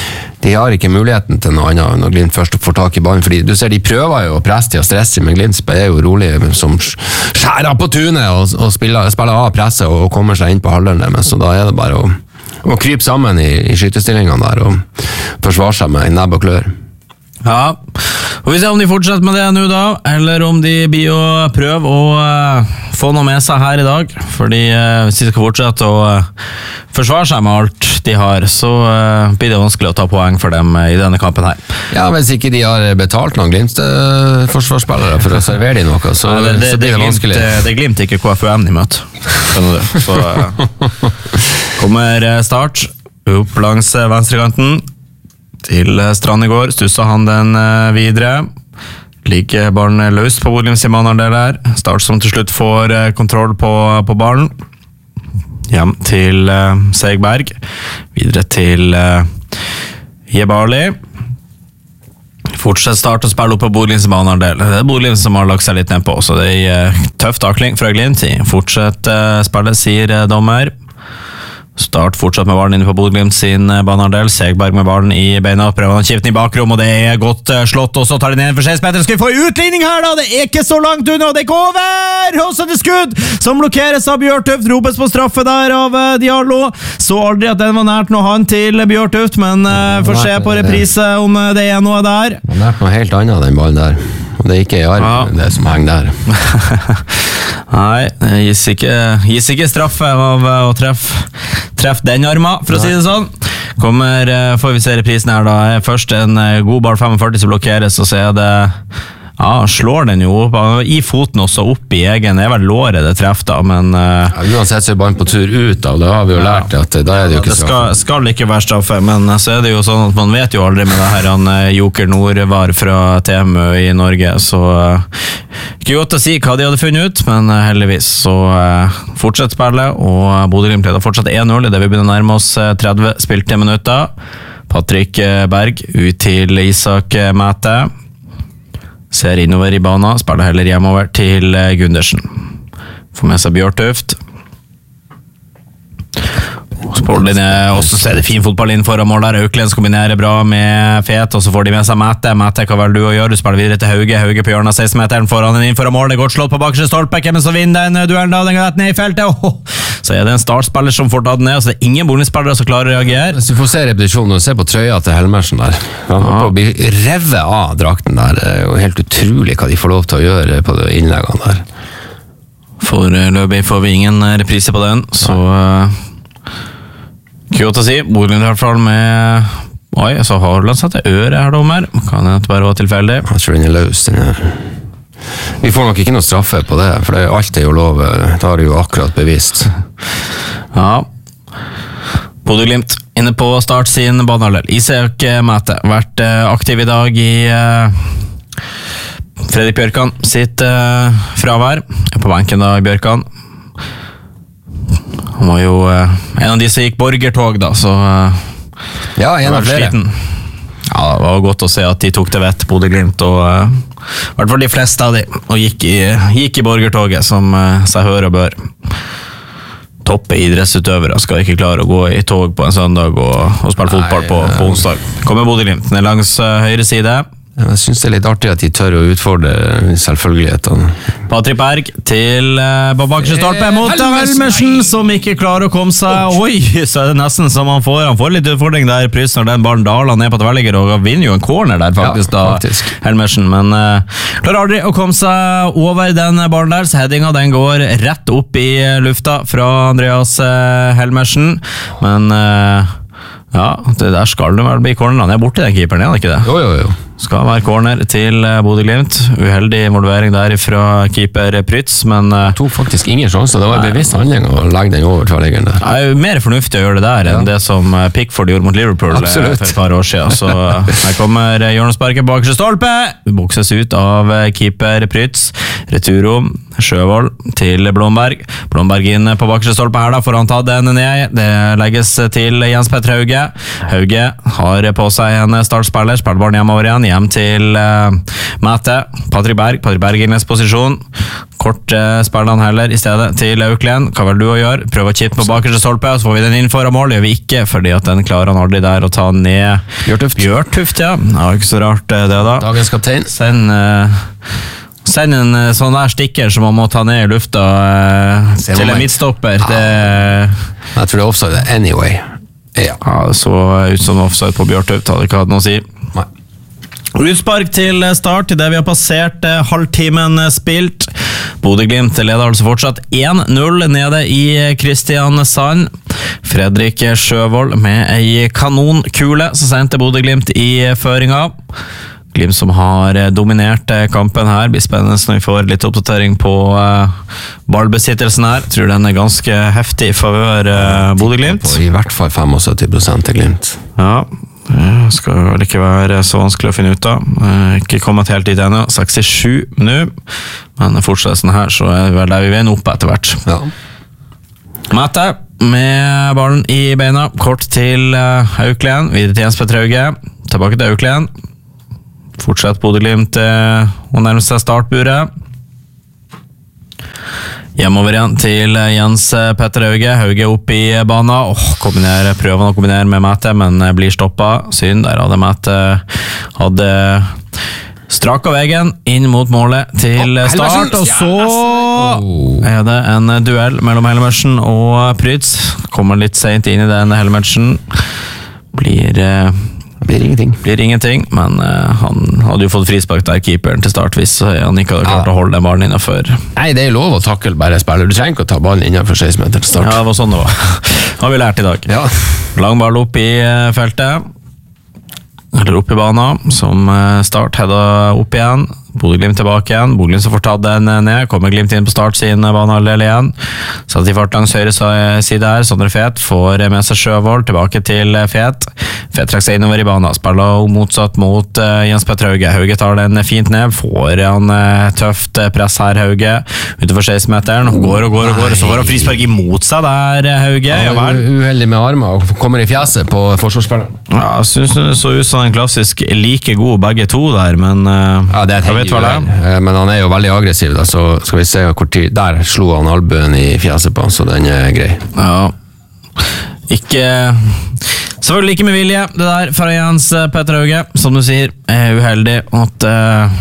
de har ikke muligheten til noe annet når Glimt først får tak i ballen, fordi du ser de prøver jo å presse til å stresse, men Glimt er jo rolig som skjærer på tunet og, og spiller, spiller av presset og kommer seg inn på halvdelen, men så da er det bare å og krype sammen i, i skytestillingene der og forsvare seg med nebb og klør. Ja, og vi ser om de fortsetter med det nå da, eller om de blir å prøve å uh, få noe med seg her i dag, fordi uh, hvis de skal fortsette å uh, forsvare seg med alt de har, så uh, blir det vanskelig å ta poeng for dem uh, i denne kampen her. Ja, hvis ikke de har betalt noen Glimt uh, forsvarsspillere for å servere de noe, så, ja, det, det, så blir det, det vanskelig. Det, det Glimt ikke K F U M de møter, skjønner du. Så uh, kommer uh, Start opp langs uh, venstrekanten, til Strand i går, stusset han den videre. Ligger ballen løst på Bodø Glimt sin banehalvdel der. Start som til slutt får kontroll på, på ballen. Hjem til uh, Segberg. Videre til uh, Jebali. Fortsett Start å spille opp på Bodø Glimt sin banehalvdel. Det er Bodø Glimt som har lagt seg litt ned på, så det er uh, tøff takling fra Glimt. Fortsett uh, spille, sier uh, dommer. Start fortsatt med ballen inne på Bodø-Glimt sin banehalvdel. Segberg med ballen i beina, prøver han kjeften i bakrom, og det er godt slått, og så tar den ned for seksten meter. Skal vi få utligning her da? Det er ikke så langt unna, det er ikke over! Og så er det skudd, som blokkeres av Bjørtuft, ropes på straffe der av Diallo. Så aldri at den var nært noe han til Bjørtuft, men uh, får se på reprise om det er noe der. Det var nært noe helt annet, den ballen der. Og det er ikke i arm, ja. Det som henger der. Nei, det gis ikke, gis ikke straffe av å treffe treff den arma, for å si det sånn. Kommer, får vi se reprisen her da. Først en god ball femogførti som blokkeres, og så er det ja, slår den jo opp, i foten også opp i egen, det er vel låret det treffer da, men uh, ja, uansett så er ballen på tur ut da, da har vi jo lært at da er det jo ikke straffe. Det skal, skal ikke være straffe, men så er det jo sånn at man vet jo aldri med det her han Joker Nordvar fra T M Ø i Norge, så uh, ikke godt å si hva de hadde funnet ut, men uh, heldigvis så uh, fortsett spillet, og Bodø-Glimt leder fortsatt én null, det vi begynner å nærme oss uh, tretti spilte minutter. Patrick Berg ut til Isak Mæte. Ser innover i banen, spiller heller hjemover til Gundersen. Får med seg Bjørtuft. Sportlinje, også ser det fin fotball inn foran mål der. Auklens kombinerer bra med Fet, og så får de med seg Mæte. Mæte, hva vel du å gjøre? Du spiller videre til Hauge. Hauge på hjørnet, seksten meteren foran den inn foran mål. Det er godt slått på bakre stolpe, men så vinner den duellen da, den går ned i feltet. Oh, så er det en startspiller som får tatt den ned, så det er ingen bonusspillere som klarer å reagere. Hvis du får se repetisjonen og se på trøya til Helmersen der, han ja. Blir revet av drakten der, det er jo helt utrolig hva de får lov til å gjøre på de innleggene der. For Løbig får vi ingen reprise på den, så Kjøtt å si, Bodø-Glimt i hvert fall med oi, så har han satt det øret her dommer, kan det bare være tilfeldig. Jeg tror den er løs, den er vi får nok ikke noe straffe på det, for det, alt er jo lov, det har jo akkurat bevist. Ja, Bodø-Glimt inne på start sin banehalvdel. Isak Mæte, vært aktiv i dag i uh, Fredrik Bjørkan sitt uh, fravær. På benken da, Bjørkan. Han var jo uh, en av de som gikk borgertog da, så uh, ja, en av flere. Ja, det var godt å se at de tok det vett, Bodø-Glimt, og uh, i hvert fall de fleste av de, og gikk i, gikk i borgertoget, som uh, seg hør og bør. Toppe idrettsutøvere skal ikke klare å gå i tog på en søndag og, og spille Nei, fotball på, på onsdag. Kommer Bodø-Glimt ned langs uh, høyre side. Jeg synes det er litt artig at de tør å utfordre selvfølgelighetene. Patrick Berg til uh, bakre stolpe mot Helmersen, som ikke klarer å komme seg. Oi, så er det nesten som han får. Han får litt utfordring der, Prys, når den ballen daler ned på tverrligger, og han vinner jo en corner der faktisk, ja, faktisk. Da, Helmersen. Men uh, klarer aldri å komme seg over den ballen der, så headinga den går rett opp i lufta fra Andreas uh, Helmersen. Men uh, ja, det der skal det vel bli corner. Han er borte den keeperen, er han ikke det? Jo, jo, jo. Skal være corner til Bodø-Glimt. Uheldig involvering der fra keeper Prytz, men han tok faktisk ingen sjanse. Det var en bevisst handling å legge den over tverrliggeren der. Det er jo mer fornuftig å gjøre det der, ja, enn det som Pickford gjorde mot Liverpool. Absolutt. For et par år siden. Så her kommer hjørnesparket bak stolpe. Bokses ut av keeper Prytz. Returo Sjøvold til Blomberg. Blomberg inn på bakre stolpe her da, for han tatt den ned. Det legges til Jens Petter Hauge. Hauge har på seg en startspiller. Spiller barn hjemover igjen. Hjem til uh, Mæte. Patrick Berg. Patrick Berg i neste posisjon. Kort uh, spiller han heller i stedet til Auklend. Hva vil du å gjøre? Prøv å kippe på bakerste stolpe, og så får vi den inn foran mål. Det gjør vi ikke, fordi at den klarer han aldri der å ta ned. Bjørtuft. Bjørtuft, ja. Det var ikke så rart det da. Dagens kaptein. Send... Uh, Send en uh, sånn der stikker som man må ta ned i lufta uh, til en midtstopper. Ja. Det, jeg tror det er offside anyway. Ja. Ja, det så ut som offside på Bjørtuft, hadde ikke hatt noe å si. Nei. Utspark til start, i det vi har passert uh, halvtimen spilt. Bodø-Glimt leder altså fortsatt én null nede i Kristiansand. Fredrik Sjøvold med ei kanonkule, så sendte Bodø-Glimt i føringa. Glimt som har dominert kampen her. Blir spennende når vi får litt oppdatering på uh, ballbesittelsen her. Tror den er ganske heftig i favør uh, Bodø-Glimt. I hvert fall syttifem prosent til Glimt. Ja, det skal vel ikke være så vanskelig å finne ut av. Uh, ikke kommet helt dit ennå. sekstisju nå. Men fortsettelsen her, så er det vel der vi vil opp etter hvert. Ja. Mæte med ballen i beina. Kort til uh, Auklend. Videre til Jens Petter Hauge. Tilbake til Auklend. Fortsatt Bodø-Glimt eh, og nærmer seg startburet. Hjemover igjen til Jens Petter Hauge. Hauge opp i bana. Åh, kombiner, prøver å kombinere med Mette, men blir stoppet. Synd, der hadde Mette hadde straka vegen inn mot målet til start. Og så er det en duell mellom Helmersen og Prytz. Kommer litt sent inn i den Helmersen. Blir... Det blir ingenting. Blir ingenting, men uh, han hadde jo fått frispark der keeperen til start hvis han ikke hadde klart ja. å holde den ballen innenfor. Nei, det er lov å takle bare spiller. Du trenger ikke å ta ballen innenfor seksten meter til start. Ja, det var sånn det var. Det har vi lært i dag. Ja. Lang ball opp i feltet. Eller opp i banen, som start hedda opp igjen. Bodø-Glimt tilbake igjen. Bodø-Glimt som får tatt den ned. Kommer Glimt inn på start sin banehalvdel igjen. Satt i fart langs høyre side her. Sondre Fet får med seg Sjøvold tilbake til Fet. Fet trakk seg innover i banen. Spiller motsatt mot uh, Jens Petter Hauge. Hauge tar den fint ned. Får han uh, tøft press her, Hauge. Utenfor seksten meteren. Går og går og går. Så får han frispark imot seg der, Hauge. Ja, ja, uheldig med armer og kommer i fjeset på forsvarsspilleren. Ja, jeg synes det så ut som en klassisk like god begge to der, men uh, ja, det er et men han er jo veldig aggressiv da, så skal vi se hvor tid der slo han albuen i fjeset på, så den er grei. Ja, ikke selvfølgelig ikke med vilje det der fra Jens Petter Hauge, som du sier er uheldig at uh,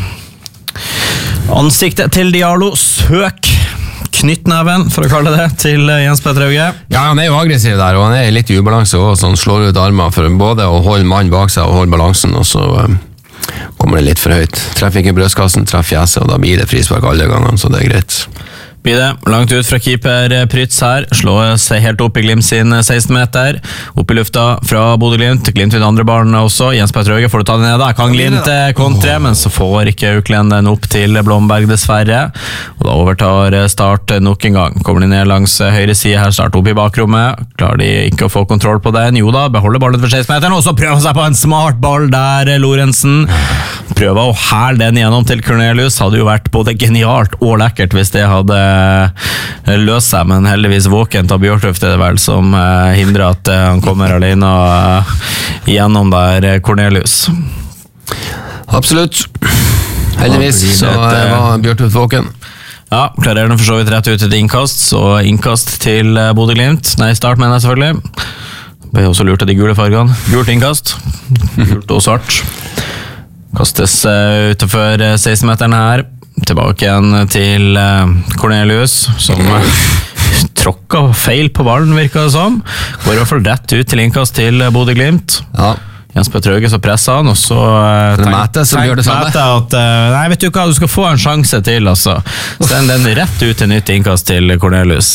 ansiktet til Diallo søk knyttneven, for å kalle det, til Jens Petter Hauge. Ja, han er jo aggressiv der, og han er litt i ubalanse også, så han slår ut armer for både å holde mann bak seg og holde balansen, og så uh, kommer det litt for høyt. Treffer ikke brødskassen, treffer fjeset, og da blir det frispark alle gangene, så det er greit. Blir det langt ut fra keeper Prytz her, slår seg helt opp i Glimt sin seksten meter, opp i lufta fra Bodø-Glimt, Glimt vil andre barn også, Jens Petter Hauge får du ta den ned da, kan Glimt kontre, men så får ikke Auklend den opp til Blomberg dessverre, og da overtar Start nok en gang, kommer de ned langs høyre side her, Start opp i bakrommet, klarer de ikke å få kontroll på den, jo da, beholder ballen for seksten meteren, og så prøver han seg på en smart ball der, Lorentzen, prøver å hæle den gjennom til Cornelius, hadde jo vært både genialt og lekkert hvis det hadde løst seg, men heldigvis våkent av Bjørtøft er det vel som uh, hindrer at uh, han kommer alene uh, gjennom der uh, Cornelius. Absolutt. Heldigvis så uh, var Bjørtøft våken. Ja, klarer den for så vidt rett ut til innkast, så innkast til uh, Bodø-Glimt. Nei, Start mener jeg selvfølgelig. Ble også lurt av de gule fargene. Gult innkast. Gult og svart. Kastes uh, utenfor uh, seksten meteren her. Tilbake igjen til Cornelius, som tråkka feil på ballen, virker det som. Går i hvert fall rett ut til innkast til Bodø-Glimt. Ja. Jens Petter Hauge så presser han, og så tenker Mette som gjør det samme. At, nei, vet du hva, du skal få en sjanse til, altså. Send den rett ut til nytt innkast til Cornelius.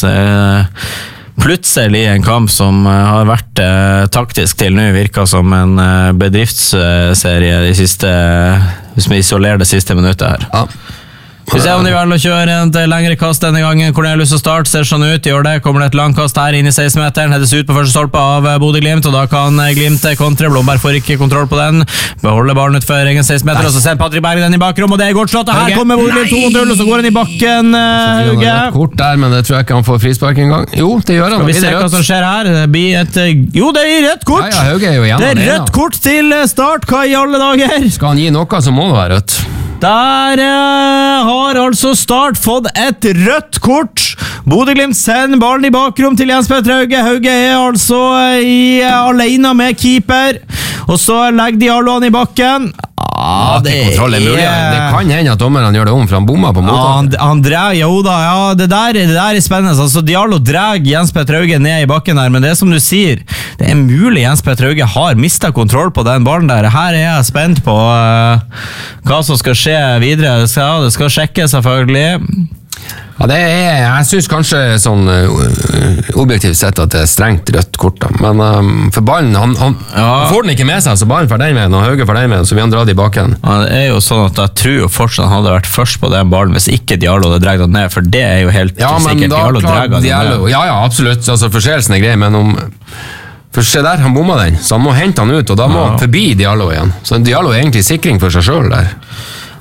Plutselig en kamp som har vært eh, taktisk til nå, virker som en eh, bedriftsserie de siste, hvis vi isolerer det siste minuttet her. Ja. Vi ser om de velger å kjøre et lengre kast denne gangen. Cornelius og Start ser sånn ut, gjør det. Kommer det et langkast her inn i seksten meteren, hedes ut på første stolpe av Bodø-Glimt, og da kan Glimt kontre. Blomberg får ikke kontroll på den. Beholder ballen ut for egen seksten meter, og så sender Patrick Berg den i bakrom, og det er godt slått. Her kommer Bodø-Glimt to null, og så går han i bakken. Hauge. Kort der, men det tror jeg ikke han får frispark en gang. Jo, det gjør han. Skal vi se hva som skjer her. Det blir et... Jo, det er rødt kort! Ja, ja, Hauge er jo igjen. Det er rødt kort til Start. Hva i alle dager? Skal han gi noe, så må det være rødt. Der uh, har altså Start fått et rødt kort. Bodø-Glimt sender ballen i bakrom til Jens Petter Hauge. Hauge er altså uh, i, uh, alene med keeper. Og så legger de alle han i bakken. Ah, det, er... det kan hende at dommeren gjør det om, for han bommer på mottaket. Han, han drar, jo da, ja, det der, det der er spennende. Altså, Diallo drar Jens Petter Hauge ned i bakken her, men det er som du sier, det er mulig Jens Petter Hauge har mistet kontroll på den ballen der. Her er jeg spent på uh, hva som skal skje videre. Det skal, det skal sjekkes selvfølgelig. Ja, det er, jeg synes kanskje sånn uh, objektivt sett at det er strengt rødt kort da. Men um, for ballen, han, han, ja. han får den ikke med seg, så ballen får den med, og Hauge får den med, så vi han drar det i baken. Ja, det er jo sånn at jeg tror jo fortsatt han hadde vært først på den ballen hvis ikke Diallo hadde dreget den ned, for det er jo helt ja, sikkert Diallo dreget den ned. Ja, ja, absolutt, altså forseelsen er grei, men om... For se der, han bomma den, så han må hente han ut, og da må han ja. forbi Diallo igjen. Så Diallo er egentlig sikring for seg selv der.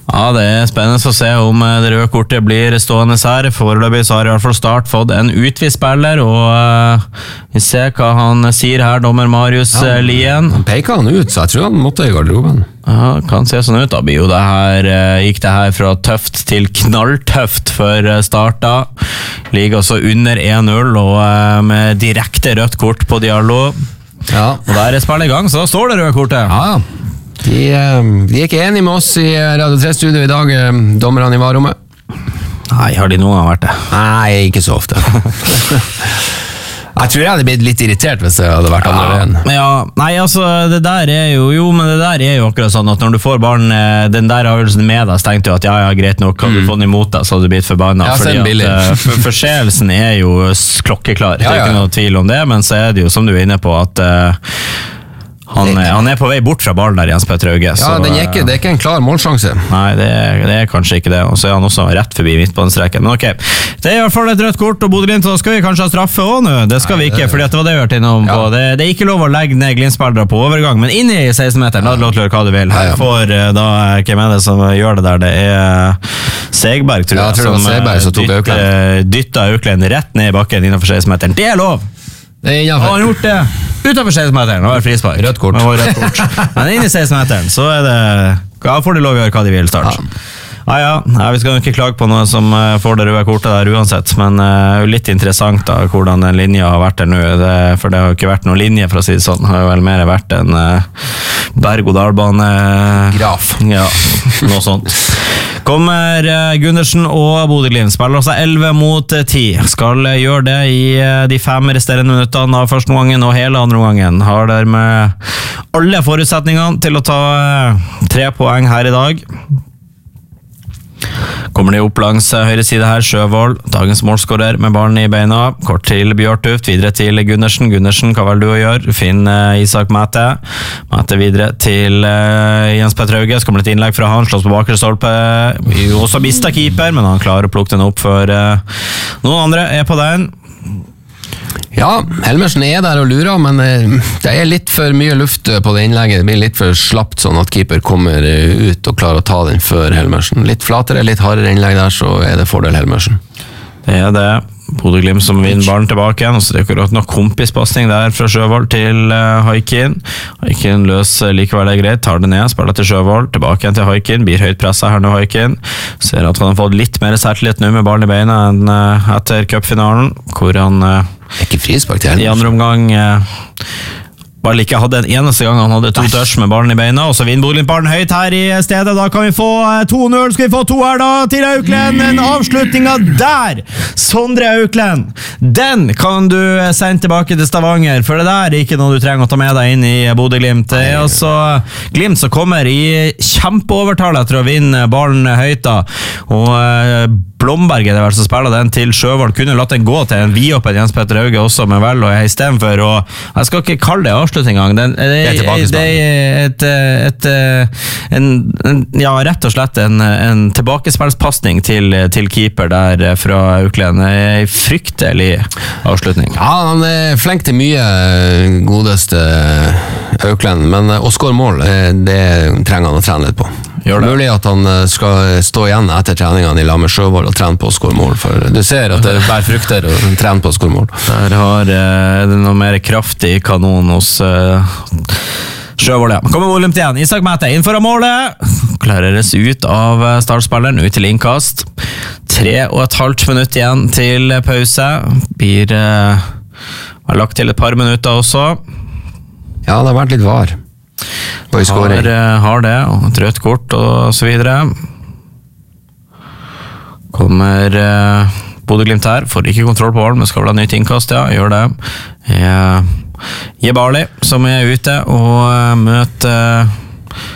Ja, det er spennende å se om det røde kortet blir stående her. Foreløpig så har i hvert fall Start fått en utvist spiller, og uh, vi ser hva han sier her, dommer Marius ja, Lien. Han peker han ut, så jeg tror han måtte i garderoben. Ja, kan se sånn ut da, jo det her, uh, gikk det her fra tøft til knalltøft for uh, Start da. Ligger også under en null, og uh, med direkte rødt kort på Diallo. Ja. Og der er spillet i gang, så da står det røde kortet. Ja, ja. De, de er ikke enige med oss i Radio tre-studio i dag, dommerne i varerommet. Nei, har de noen gang vært det? Nei, ikke så ofte. Jeg tror jeg hadde blitt litt irritert hvis det hadde vært andre veien. Ja, nei, altså, det der er jo, jo, men det der er jo akkurat sånn at når du får barn, den der avgjørelsen med deg, så tenkte du at ja, ja, greit nok, kan du få den imot deg, så hadde du blitt forbannet. Ja, fordi at uh, forseelsen er jo klokkeklar, det er ja, ja. Ikke noe tvil om det, men så er det jo, som du er inne på, at uh, Han, han er på vei bort fra ballen der, Jens Petter Hauge. Ja, så, den er ikke, det er ikke en klar målsjanse. Nei, det er, det er kanskje ikke det. Og så er han også rett forbi midtbanestreken. Men ok, det er i hvert fall et rødt kort, og Bodø-Glimt, da skal vi kanskje ha straffe også nå. Det skal Nei, vi ikke, det, fordi det var det vi hørte innom ja. på. Det, det er ikke lov å legge ned Glimt-spillere på overgang, men inn i seksten-meteren, da er det lov til å gjøre hva du vil. Her får da, hvem er det som gjør det der? Det er Segberg, tror jeg, ja, tror som, Segberg, som dytter, dytter Auklend rett ned i bakken innenfor seksten-meteren. Det er lov! Det er han har gjort det utenfor seksten-meteren, nå er det frispark. Rødt kort. Rødt kort. Men inn i seksten-meteren, så er det, da får de lov å gjøre hva de vil start. Ja. Ah, ja, ja, vi skal ikke klage på noe som uh, får det røde kortet der uansett, men det uh, er jo litt interessant da, hvordan den linja har vært der nå, det, for det har jo ikke vært noen linje for å si det sånn, det har jo vel mer vært en uh, berg-og-dalbane graf, ja, noe sånt. Kommer Gundersen og Bodø-Glimt spiller også elleve mot ti. Skal gjøre det i de fem resterende minuttene av første omgangen og hele andre omgangen. Har dermed alle forutsetningene til å ta tre poeng her i dag. Kommer de opp langs høyre side her, Sjøvold, dagens målskårer med ballen i beina, kort til Bjørtuft, videre til Gundersen, Gundersen, hva vel du å gjøre? Finn uh, Isak Mæte, Mæte videre til uh, Jens Petter Hauge, så kommer det et innlegg fra han, slås på bakre stolpe, også mistet keeper, men han klarer å plukke den opp for uh, noen andre er på den. Ja, Helmersen er der og lurer, men det er litt for mye luft på det innlegget. Det blir litt for slapt sånn at keeper kommer ut og klarer å ta den før Helmersen. Litt flatere, litt hardere innlegg der, så er det fordel Helmersen. Det er det. Bodø-Glimt som vinner ballen tilbake igjen, og så det er akkurat nok kompispassning der fra Sjøvold til uh, Haikin. Haikin løser likevel det greit, tar det ned, spiller til Sjøvold, tilbake igjen til Haikin, blir høyt presset her nå Haikin. Ser at han har fått litt mer selvtillit nå med ballen i beina enn uh, etter cupfinalen, hvor han uh, ikke frispark til i andre omgang uh, bare ikke hadde en eneste gang han hadde to touch med ballen i beina, og så vinner Bodø-Glimt ballen høyt her i stedet. Da kan vi få to null, skal vi få to her da til Auklend, en avslutning der, Sondre Auklend, den kan du sende tilbake til Stavanger, for det der er ikke noe du trenger å ta med deg inn i Bodø-Glimt. Det er altså Glimt som kommer i kjempeovertall etter å vinne ballen høyt da, og Blomberg er det vel som spiller den til Sjøvold, kunne latt den gå til en vidåpen Jens Petter Hauge også med vel, og jeg i stedet for, og jeg skal ikke kalle det avslutning engang, det, det, det, det er et, et, en, en, ja, rett og slett en, en tilbakespillspassning til, til keeper der fra Auklend, en fryktelig avslutning. Ja, han er flink til mye, godeste Auklend, men å skåre mål, det trenger han å trene litt på. Mulig at han skal stå igjen etter treningene i lag med Sjøvold og trene på å skåre mål, for du ser at det bærer frukter å trene på å skåre mål. Der har eh, det noe mer kraftig kanon hos eh, Sjøvold, ja. Kommer Bodø-Glimt igjen, Isak Mæte inn foran målet, klareres ut av startspilleren, ut til innkast. Tre og et halvt minutt igjen til pause, blir eh, lagt til et par minutter også. Ja, det har vært litt var. Har, har det, og et rødt kort og så videre. Kommer uh, Bodø-Glimt her, får ikke kontroll på ballen, men skal vel ha nytt innkast, ja, gjør det. Uh, Jebali som er ute og uh, møter uh,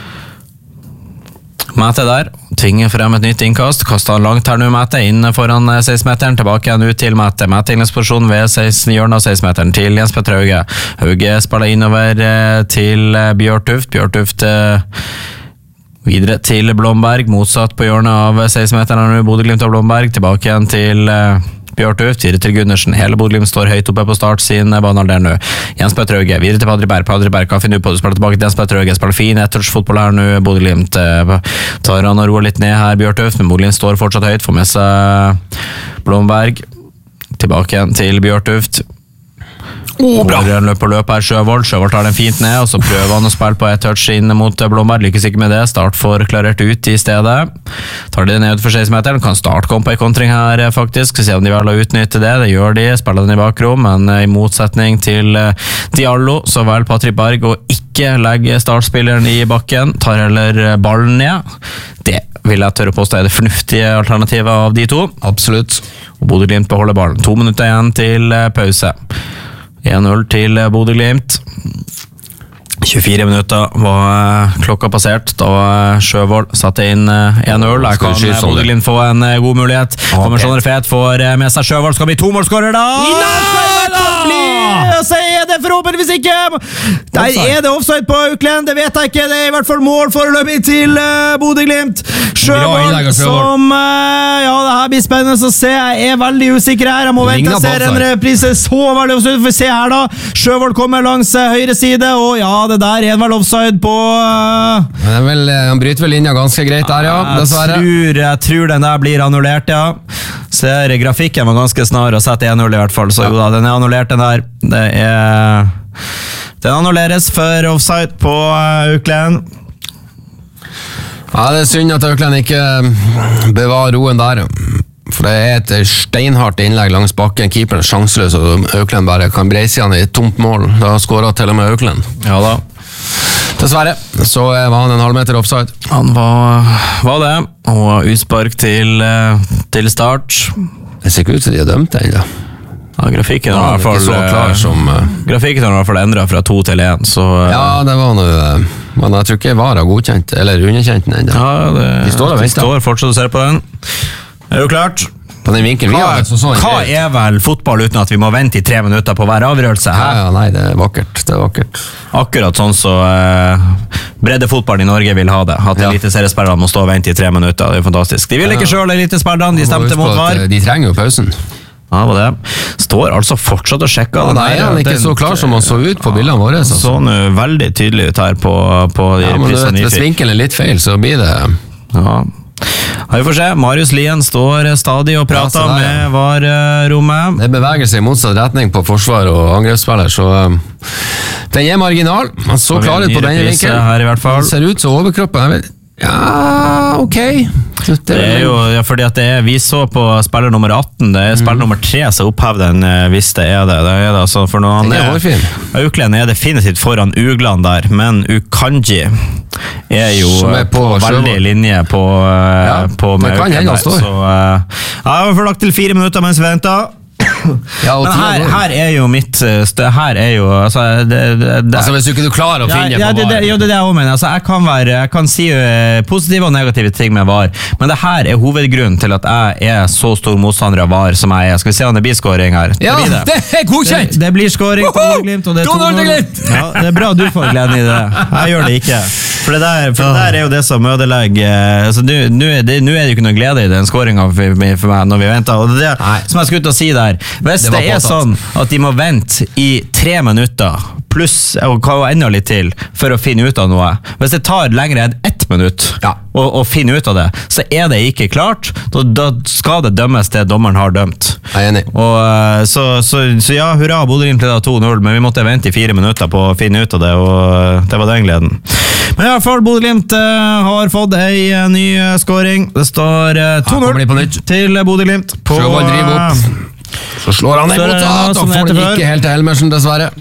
Mæte der, tvinger frem et nytt innkast, kastet han langt her nå Mæte, inn foran seksten-meteren, tilbake igjen ut til Mæte, Mæte innleggsposisjon ved seksten, hjørnet av seksten-meteren til Jens Petter Hauge. Hauge spiller innover til Bjørtuft, Bjørtuft videre til Blomberg, motsatt på hjørnet av seksten-meteren nå, Bodø-Glimt og Blomberg, tilbake igjen til Bjørn Tufte, videre til Gundersen. Hele Bodø-Glimt står høyt oppe på start sin banehalvdel der nå. Jens Petter Hauge, videre til Padri Berg. Padri Berg, hva finner du på? Du spiller tilbake til Jens Petter Hauge. Spiller fin ettårsfotball her nå. Bodø-Glimt tar han og roer litt ned her, Bjørn Tufte, men Bodø-Glimt står fortsatt høyt. Får med seg Blomberg. Tilbake igjen til Bjørn Tufte. Oh, bra! Han løper på løp her, Sjøvold. Sjøvold tar den fint ned, og så prøver han å spille på et touch inn mot Blomberg. Lykkes ikke med det. Start får klarert ut i stedet. Tar de ned for seksten meter. Kan Start komme på en kontring her, faktisk. Så se om de vil utnytte det. Det gjør de. Spiller den i bakrom, men i motsetning til Diallo, så vel Patrick Berg og ikke legge startspilleren i bakken. Tar heller ballen ned. Det vil jeg tørre påstå er det fornuftige alternativet av de to. Absolutt. Og Bodø-Glimt beholder ballen. To minutter igjen til pause. en null til Bodø-Glimt. tjuefire minutter var klokka passert da Sjøvold satte inn en null. Der kan Bodø-Glimt få en god mulighet. Kommer Sondre Fet, får med seg Sjøvold. Skal bli to målskårer da! Så er det forhåpentligvis ikke. Der er det offside på Auklend. Det vet jeg ikke. Det er i hvert fall mål foreløpig til Bodø-Glimt. Sjøvold som ja, det her blir spennende å se. Jeg er veldig usikker her. Jeg må vente og se en reprise. Så veldig offside. For se her da. Sjøvold kommer langs høyre side, og ja, det der er vel offside på det er vel, han bryter vel linja ganske greit der, ja, dessverre. Jeg tror, jeg tror den der blir annullert, ja. Ser grafikken var ganske snar og sette en null i hvert fall, så jo da, den er annullert den der. Det er den annulleres for offside på Auklend. Ja, det er synd at Auklend ikke bevarer roen der, for det er et steinhardt innlegg langs bakken. Keeperen er sjanseløs, og Auklend bare kan breise han i et tomt mål. Da skåret til og med Auklend. Ja da. Dessverre, så var han en halvmeter offside. Han var, var det, og utspark til, til Start. Det ser ikke ut som de har dømt den, da. Ja, grafikken ja, har i hvert fall, så klar som, uh, grafikken har i hvert fall endret fra to til en, så... Uh, ja, det var noe... Uh, men jeg tror ikke var godkjent, eller underkjent den enda. Ja, det, de står og venter. De står fortsatt og ser på den. Det er jo klart. På den vinkeln vi har, så så hva er vel fotball uten at vi må vente i tre minutter på hver avgjørelse her? Ja, ja, nei, det er vakkert, det er vakkert. Akkurat sånn så uh, breddefotball i Norge vil ha det. At ja. Eliteseriespillerne må stå og vente i tre minutter, det er jo fantastisk. De vil ikke ja. Selv elitespillerne, de stemte mot var. De trenger jo pausen. Ja, det står altså fortsatt og sjekker. Ja, nei, han er ikke den, så klar som han så ut på bildene våre. Altså. Så nå veldig tydelig ut her på, på de ja, men du vet, hvis vinkelen er litt feil, så blir det... Ja. Ja, vi får se. Marius Lien står stadig og prater ja, med ja. var-rommet. Det beveger seg i motsatt retning på forsvar og angrepsspiller, så um, den er marginal. Han så klar ut på denne vinkelen. Her i hvert fall. Han ser ut som overkroppen. Jeg vet. Ja, ok. Det, det er jo, ja, fordi at det er, vi så på spiller nummer atten, det er spiller mm. nummer tre som opphev den, hvis det er det. Det er det, altså, for noe han er hårfin. Auklend er definitivt foran Ugland der, men Ukanji er jo er på, på veldig linje på, ja, på med Auklend der. Så, uh, ja, vi får lagt til fire minutter mens vi venter. Ja, men her, her er jo mitt stø, her er jo altså, det, det, det, altså hvis du ikke du klarer å finne ja, ja, det, det, jo, det er det jeg mener. Altså, jeg kan være jeg kan si uh, positive og negative ting med var, men det her er hovedgrunnen til at jeg er så stor motstander av var som jeg er. Skal vi se om det blir scoring her? Ja, det, det. det er godkjent! Det, det blir scoring på Glimt, og det er to null. Ja, det er bra du får gleden i det. Jeg gjør det ikke. For det der, for det der er jo det som ødelegger altså, Nå er, er det jo ikke noe glede i den scoringen for, for meg når vi venter, og det er det som jeg skulle ut og si der. Hvis det, det er sånn at de må vente i tre minutter pluss og enda litt til for å finne ut av noe, hvis det tar lenger enn ett minutt ja. å, å finne ut av det, så er det ikke klart. Da, da skal det dømmes det dommeren har dømt. Jeg er enig. Og, så, så, så ja, hurra, Bodø-Glimt leda to null, men vi måtte vente i fire minutter på å finne ut av det, og det var den gleden. Men i hvert fall, Bodø-Glimt uh, har fått ei uh, ny uh, scoring. Det står uh, to null til Bodø-Glimt. Sjøvold driver opp. Så slår han imot, da får han ikke helt til Helmersen, dessverre.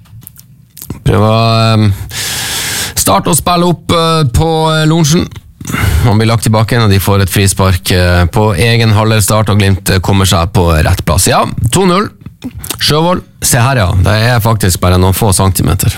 Prøver å um, starte å spille opp uh, på uh, Lorentzen. Han blir lagt tilbake igjen, og de får et frispark uh, på egen halvdelsstart, og Glimt uh, kommer seg på rett plass. Ja, to null. Sjøvold, se her ja, det er faktisk bare noen få centimeter.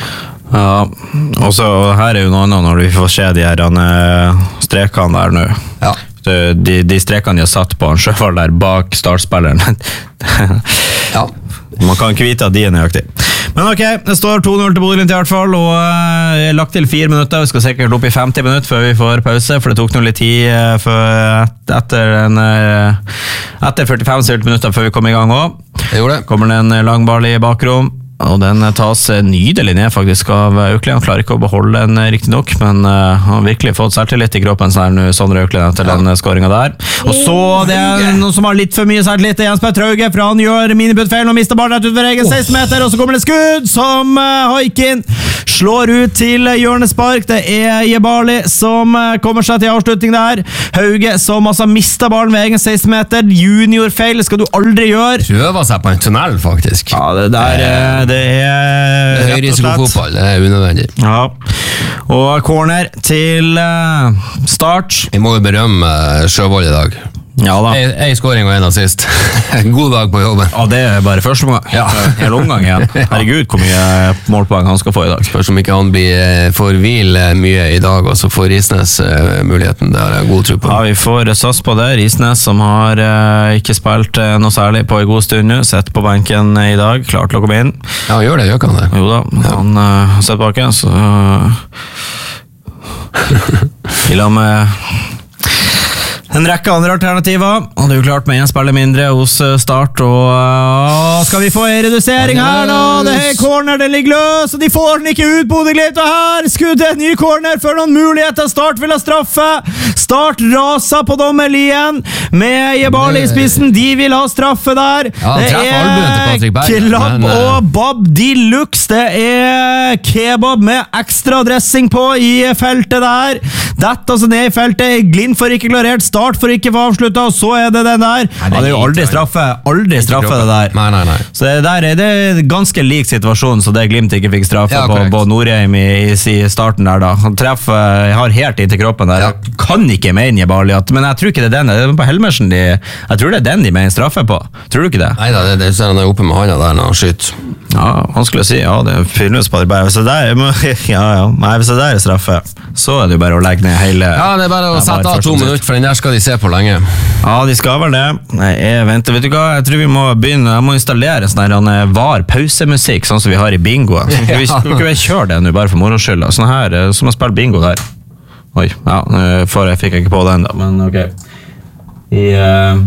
Ja, og så her er jo noe annet når vi får se de her uh, strekene der nå. Ja. De, de strekene de har satt på han Sjøvold der bak startspilleren. Ja. Man kan ikke vite at de er nøyaktig. Men ok, det står to null til Bodø-Glimt i hvert fall, og jeg har lagt til fire minutter. Vi skal sikkert opp i femti minutter før vi får pause, for det tok noe litt tid for etter, en, etter førtifem minutter før vi kom i gang også. Det gjorde det. Kommer det en lang ball i bakrom, og den tas nydelig ned faktisk av Økli. Han klarer ikke å beholde den riktig nok, men uh, han har virkelig fått selvtillit i kroppen sånn, Sondre Økli etter ja. den skåringen der. Og så det er noen som har litt for mye selvtillit, Jens Petter Hauge, for han gjør minibuttfeil og mister ballen utenfor egen seksten meter, og så kommer det skudd som uh, Haikin slår ut til hjørnespark. Det er Jebali som uh, kommer seg til avslutning der. Hauge som altså mister ballen ved egen seksten meter. Juniorfeil skal du aldri gjøre. Prøver seg på en tunnel, faktisk. Ja, det der uh, det er høyrisikofotball, det er unødvendig. Ja. Og corner til uh, Start. Vi må jo berømme Sjøvold i dag. Ja da. En, en scoring og en assist. God dag på jobben. Ja, det er bare første omgang. Ja. Hele omgang igjen. Herregud, hvor mye målpoeng han skal få i dag. Spørs om ikke han blir for hvil mye i dag, og så får Risnes uh, muligheten. Det har jeg god tro på. Ja, vi får sass på det. Risnes som har uh, ikke spilt uh, noe særlig på en god stund nå, sett på benken i dag, klart til å komme inn. Ja, han gjør det, gjør ikke han det? Jo da, ja. han uh, har sett baken, så uh, i lag med en rekke andre alternativer, og det er jo klart med en spiller mindre hos Start, og uh, skal vi få en redusering her da? Det er corner, det ligger løs, og de får den ikke ut, Bodø-Glimt, og her skuddet, ny corner for noen muligheter. Start vil ha straffe. Start raser på dommerlien med Jebali i spissen, de vil ha straffe der. Ja, det er klapp men, uh... og Bob de luxe, det er kebab med ekstra dressing på i feltet der. Dette altså ned i feltet, Glimt får ikke klarert, Start for ikke få avsluttet, og så er det den der. Nei, det er jo aldri straffe, aldri straffe det der. Nei, nei, nei. Så det der er det ganske lik situasjon, så det Glimt ikke fikk straffe ja, på, på Norheim i, i starten der da. Han treffer, jeg har helt inntil kroppen der. Ja. Jeg kan ikke mene Jebali, men jeg tror ikke det er den. Det er på Helmersen de, jeg tror det er den de mener straffe på. Tror du ikke det? Nei da, det, det ser han er oppe med handa der når han skyter. Ja, han skulle si, ja, det er finnes på det bare. Hvis det der, ja, ja, nei, hvis det der er straffe, så er det jo bare å legge ned hele... Ja, det er bare å sette av to minutter, for den der skal de se på lenge. Ja, de skal vel det. Nei, jeg venter, vet du hva? Jeg tror vi må begynne, jeg må installere sånn her var pausemusikk, sånn som vi har i bingo. Så skal vi, skal vi kjøre det nå, bare for moro skyld. Sånn her, som å spille bingo der. Oi, ja, for jeg fikk ikke på den da, men ok. I... Uh...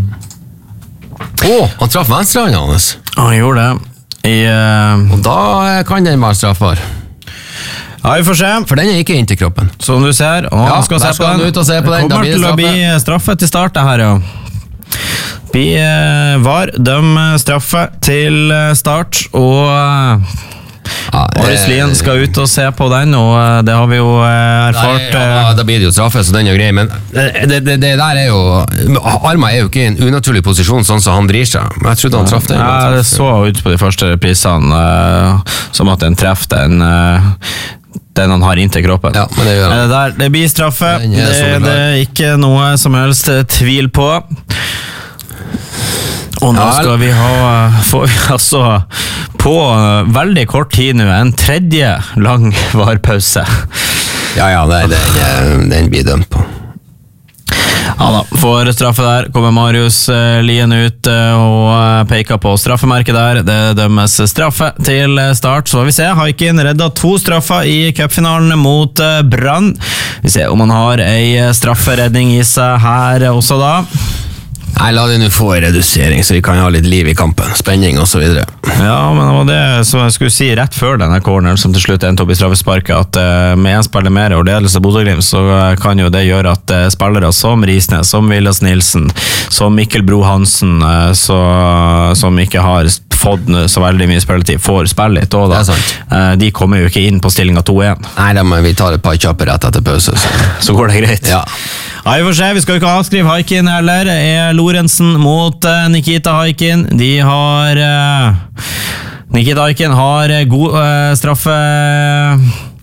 Åh, han traff venstrehånden hans. Han gjorde det. I, uh... Og da kan den være straffbar. Ja, vi får se. For den er ikke inn til kroppen. Som du ser, og ja, han skal se på den. Ut og se på den. Det kommer til å bli straffe til start, det her, ja. Vi uh, var døm straffe til start, og... Ja, Aris Lien skal ut og se på den, og det har vi jo erfart. Nei, ja, da blir det jo straffe, så den er jo grei, men det, det, det der er jo... Arma er jo ikke i en unaturlig posisjon, sånn som han drir seg. Men jeg trodde han traff den. Ja, det så ut på de første prisene, uh, som at den treffer den... Uh, den han har inntil kroppen. Ja, men det gjør han. Det, der, det blir straffe, det, det er ikke noe som helst tvil på. Og nå skal vi ha, får vi altså på veldig kort tid nå, en tredje lang varpause. Ja, ja, det, det, den blir dømt på. Ja da, for straffe der kommer Marius uh, Lien ut uh, og uh, peker på straffemerket der. Det dømmes straffe til start. Så vi ser, Haikin redda to straffer i cupfinalen mot uh, Brann. Vi ser om han har ei strafferedning i seg her også da. Nei, la det nå få en redusering, så vi kan ha litt liv i kampen, spenning og så videre. Ja, men det var det som jeg skulle si rett før denne corneren, som til slutt endte opp i straffesparket, at uh, med en spiller mer og ledelse av Bodø-Glimt, så uh, kan jo det gjøre at uh, spillere som Risnes, som Vilas Nilsen, som Mikkel Bro Hansen, uh, så, som ikke har fått så veldig mye spilletid, får spille litt også da. Det er sant. Uh, de kommer jo ikke inn på stillinga to én. Nei, da må vi ta et par kjappe rett etter pause. Så, så går det greit. Ja. Ja, vi får se, vi skal jo ikke avskrive Haikin heller. Er Lorentzen mot uh, Nikita Haikin. De har uh, Nikita Haikin har uh, god uh, straffe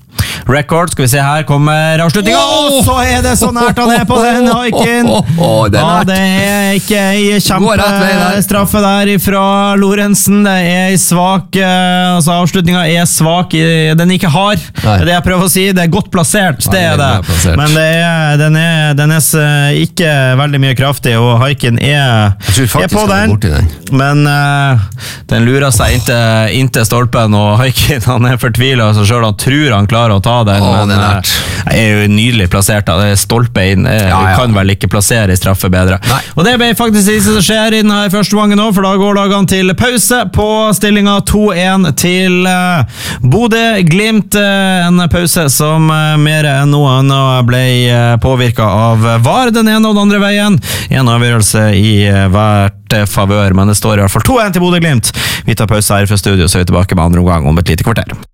record. Skal vi se, her kommer avslutningen. Åh, så er det så nært han er på den, Haikin. Oh, oh, oh, det, er ja, det er ikke en kjempestraffe der fra Lorentzen. Det er en svak, altså avslutningen er svak, den er ikke hard. Det er det jeg prøver å si, det er godt plassert, det er det. Plassert. Men det er, den, er, den er ikke veldig mye kraftig, og Haikin er, er på den. den. Men uh, den lurer seg inntil, inntil stolpen, og Haikin han er fortvilet av seg selv. Han tror han klarer å ta den, oh, men det er, uh, er jo nydelig plassert. Det er stolpe inn, uh, ja, ja. Kan vel ikke plassere i straffe bedre. Nei. Og det ble faktisk det som skjer i denne første vangen nå, for da går lagene til pause på stillingen to en til uh, Bodø-Glimt. Uh, en pause som uh, mer enn noe annet ble uh, påvirket av var den ene og den andre veien. En avgjørelse i uh, hvert uh, favør, men det står i hvert fall to en til Bodø-Glimt. Vi tar pause her fra studio, så er vi tilbake med andre omgang om et lite kvarter.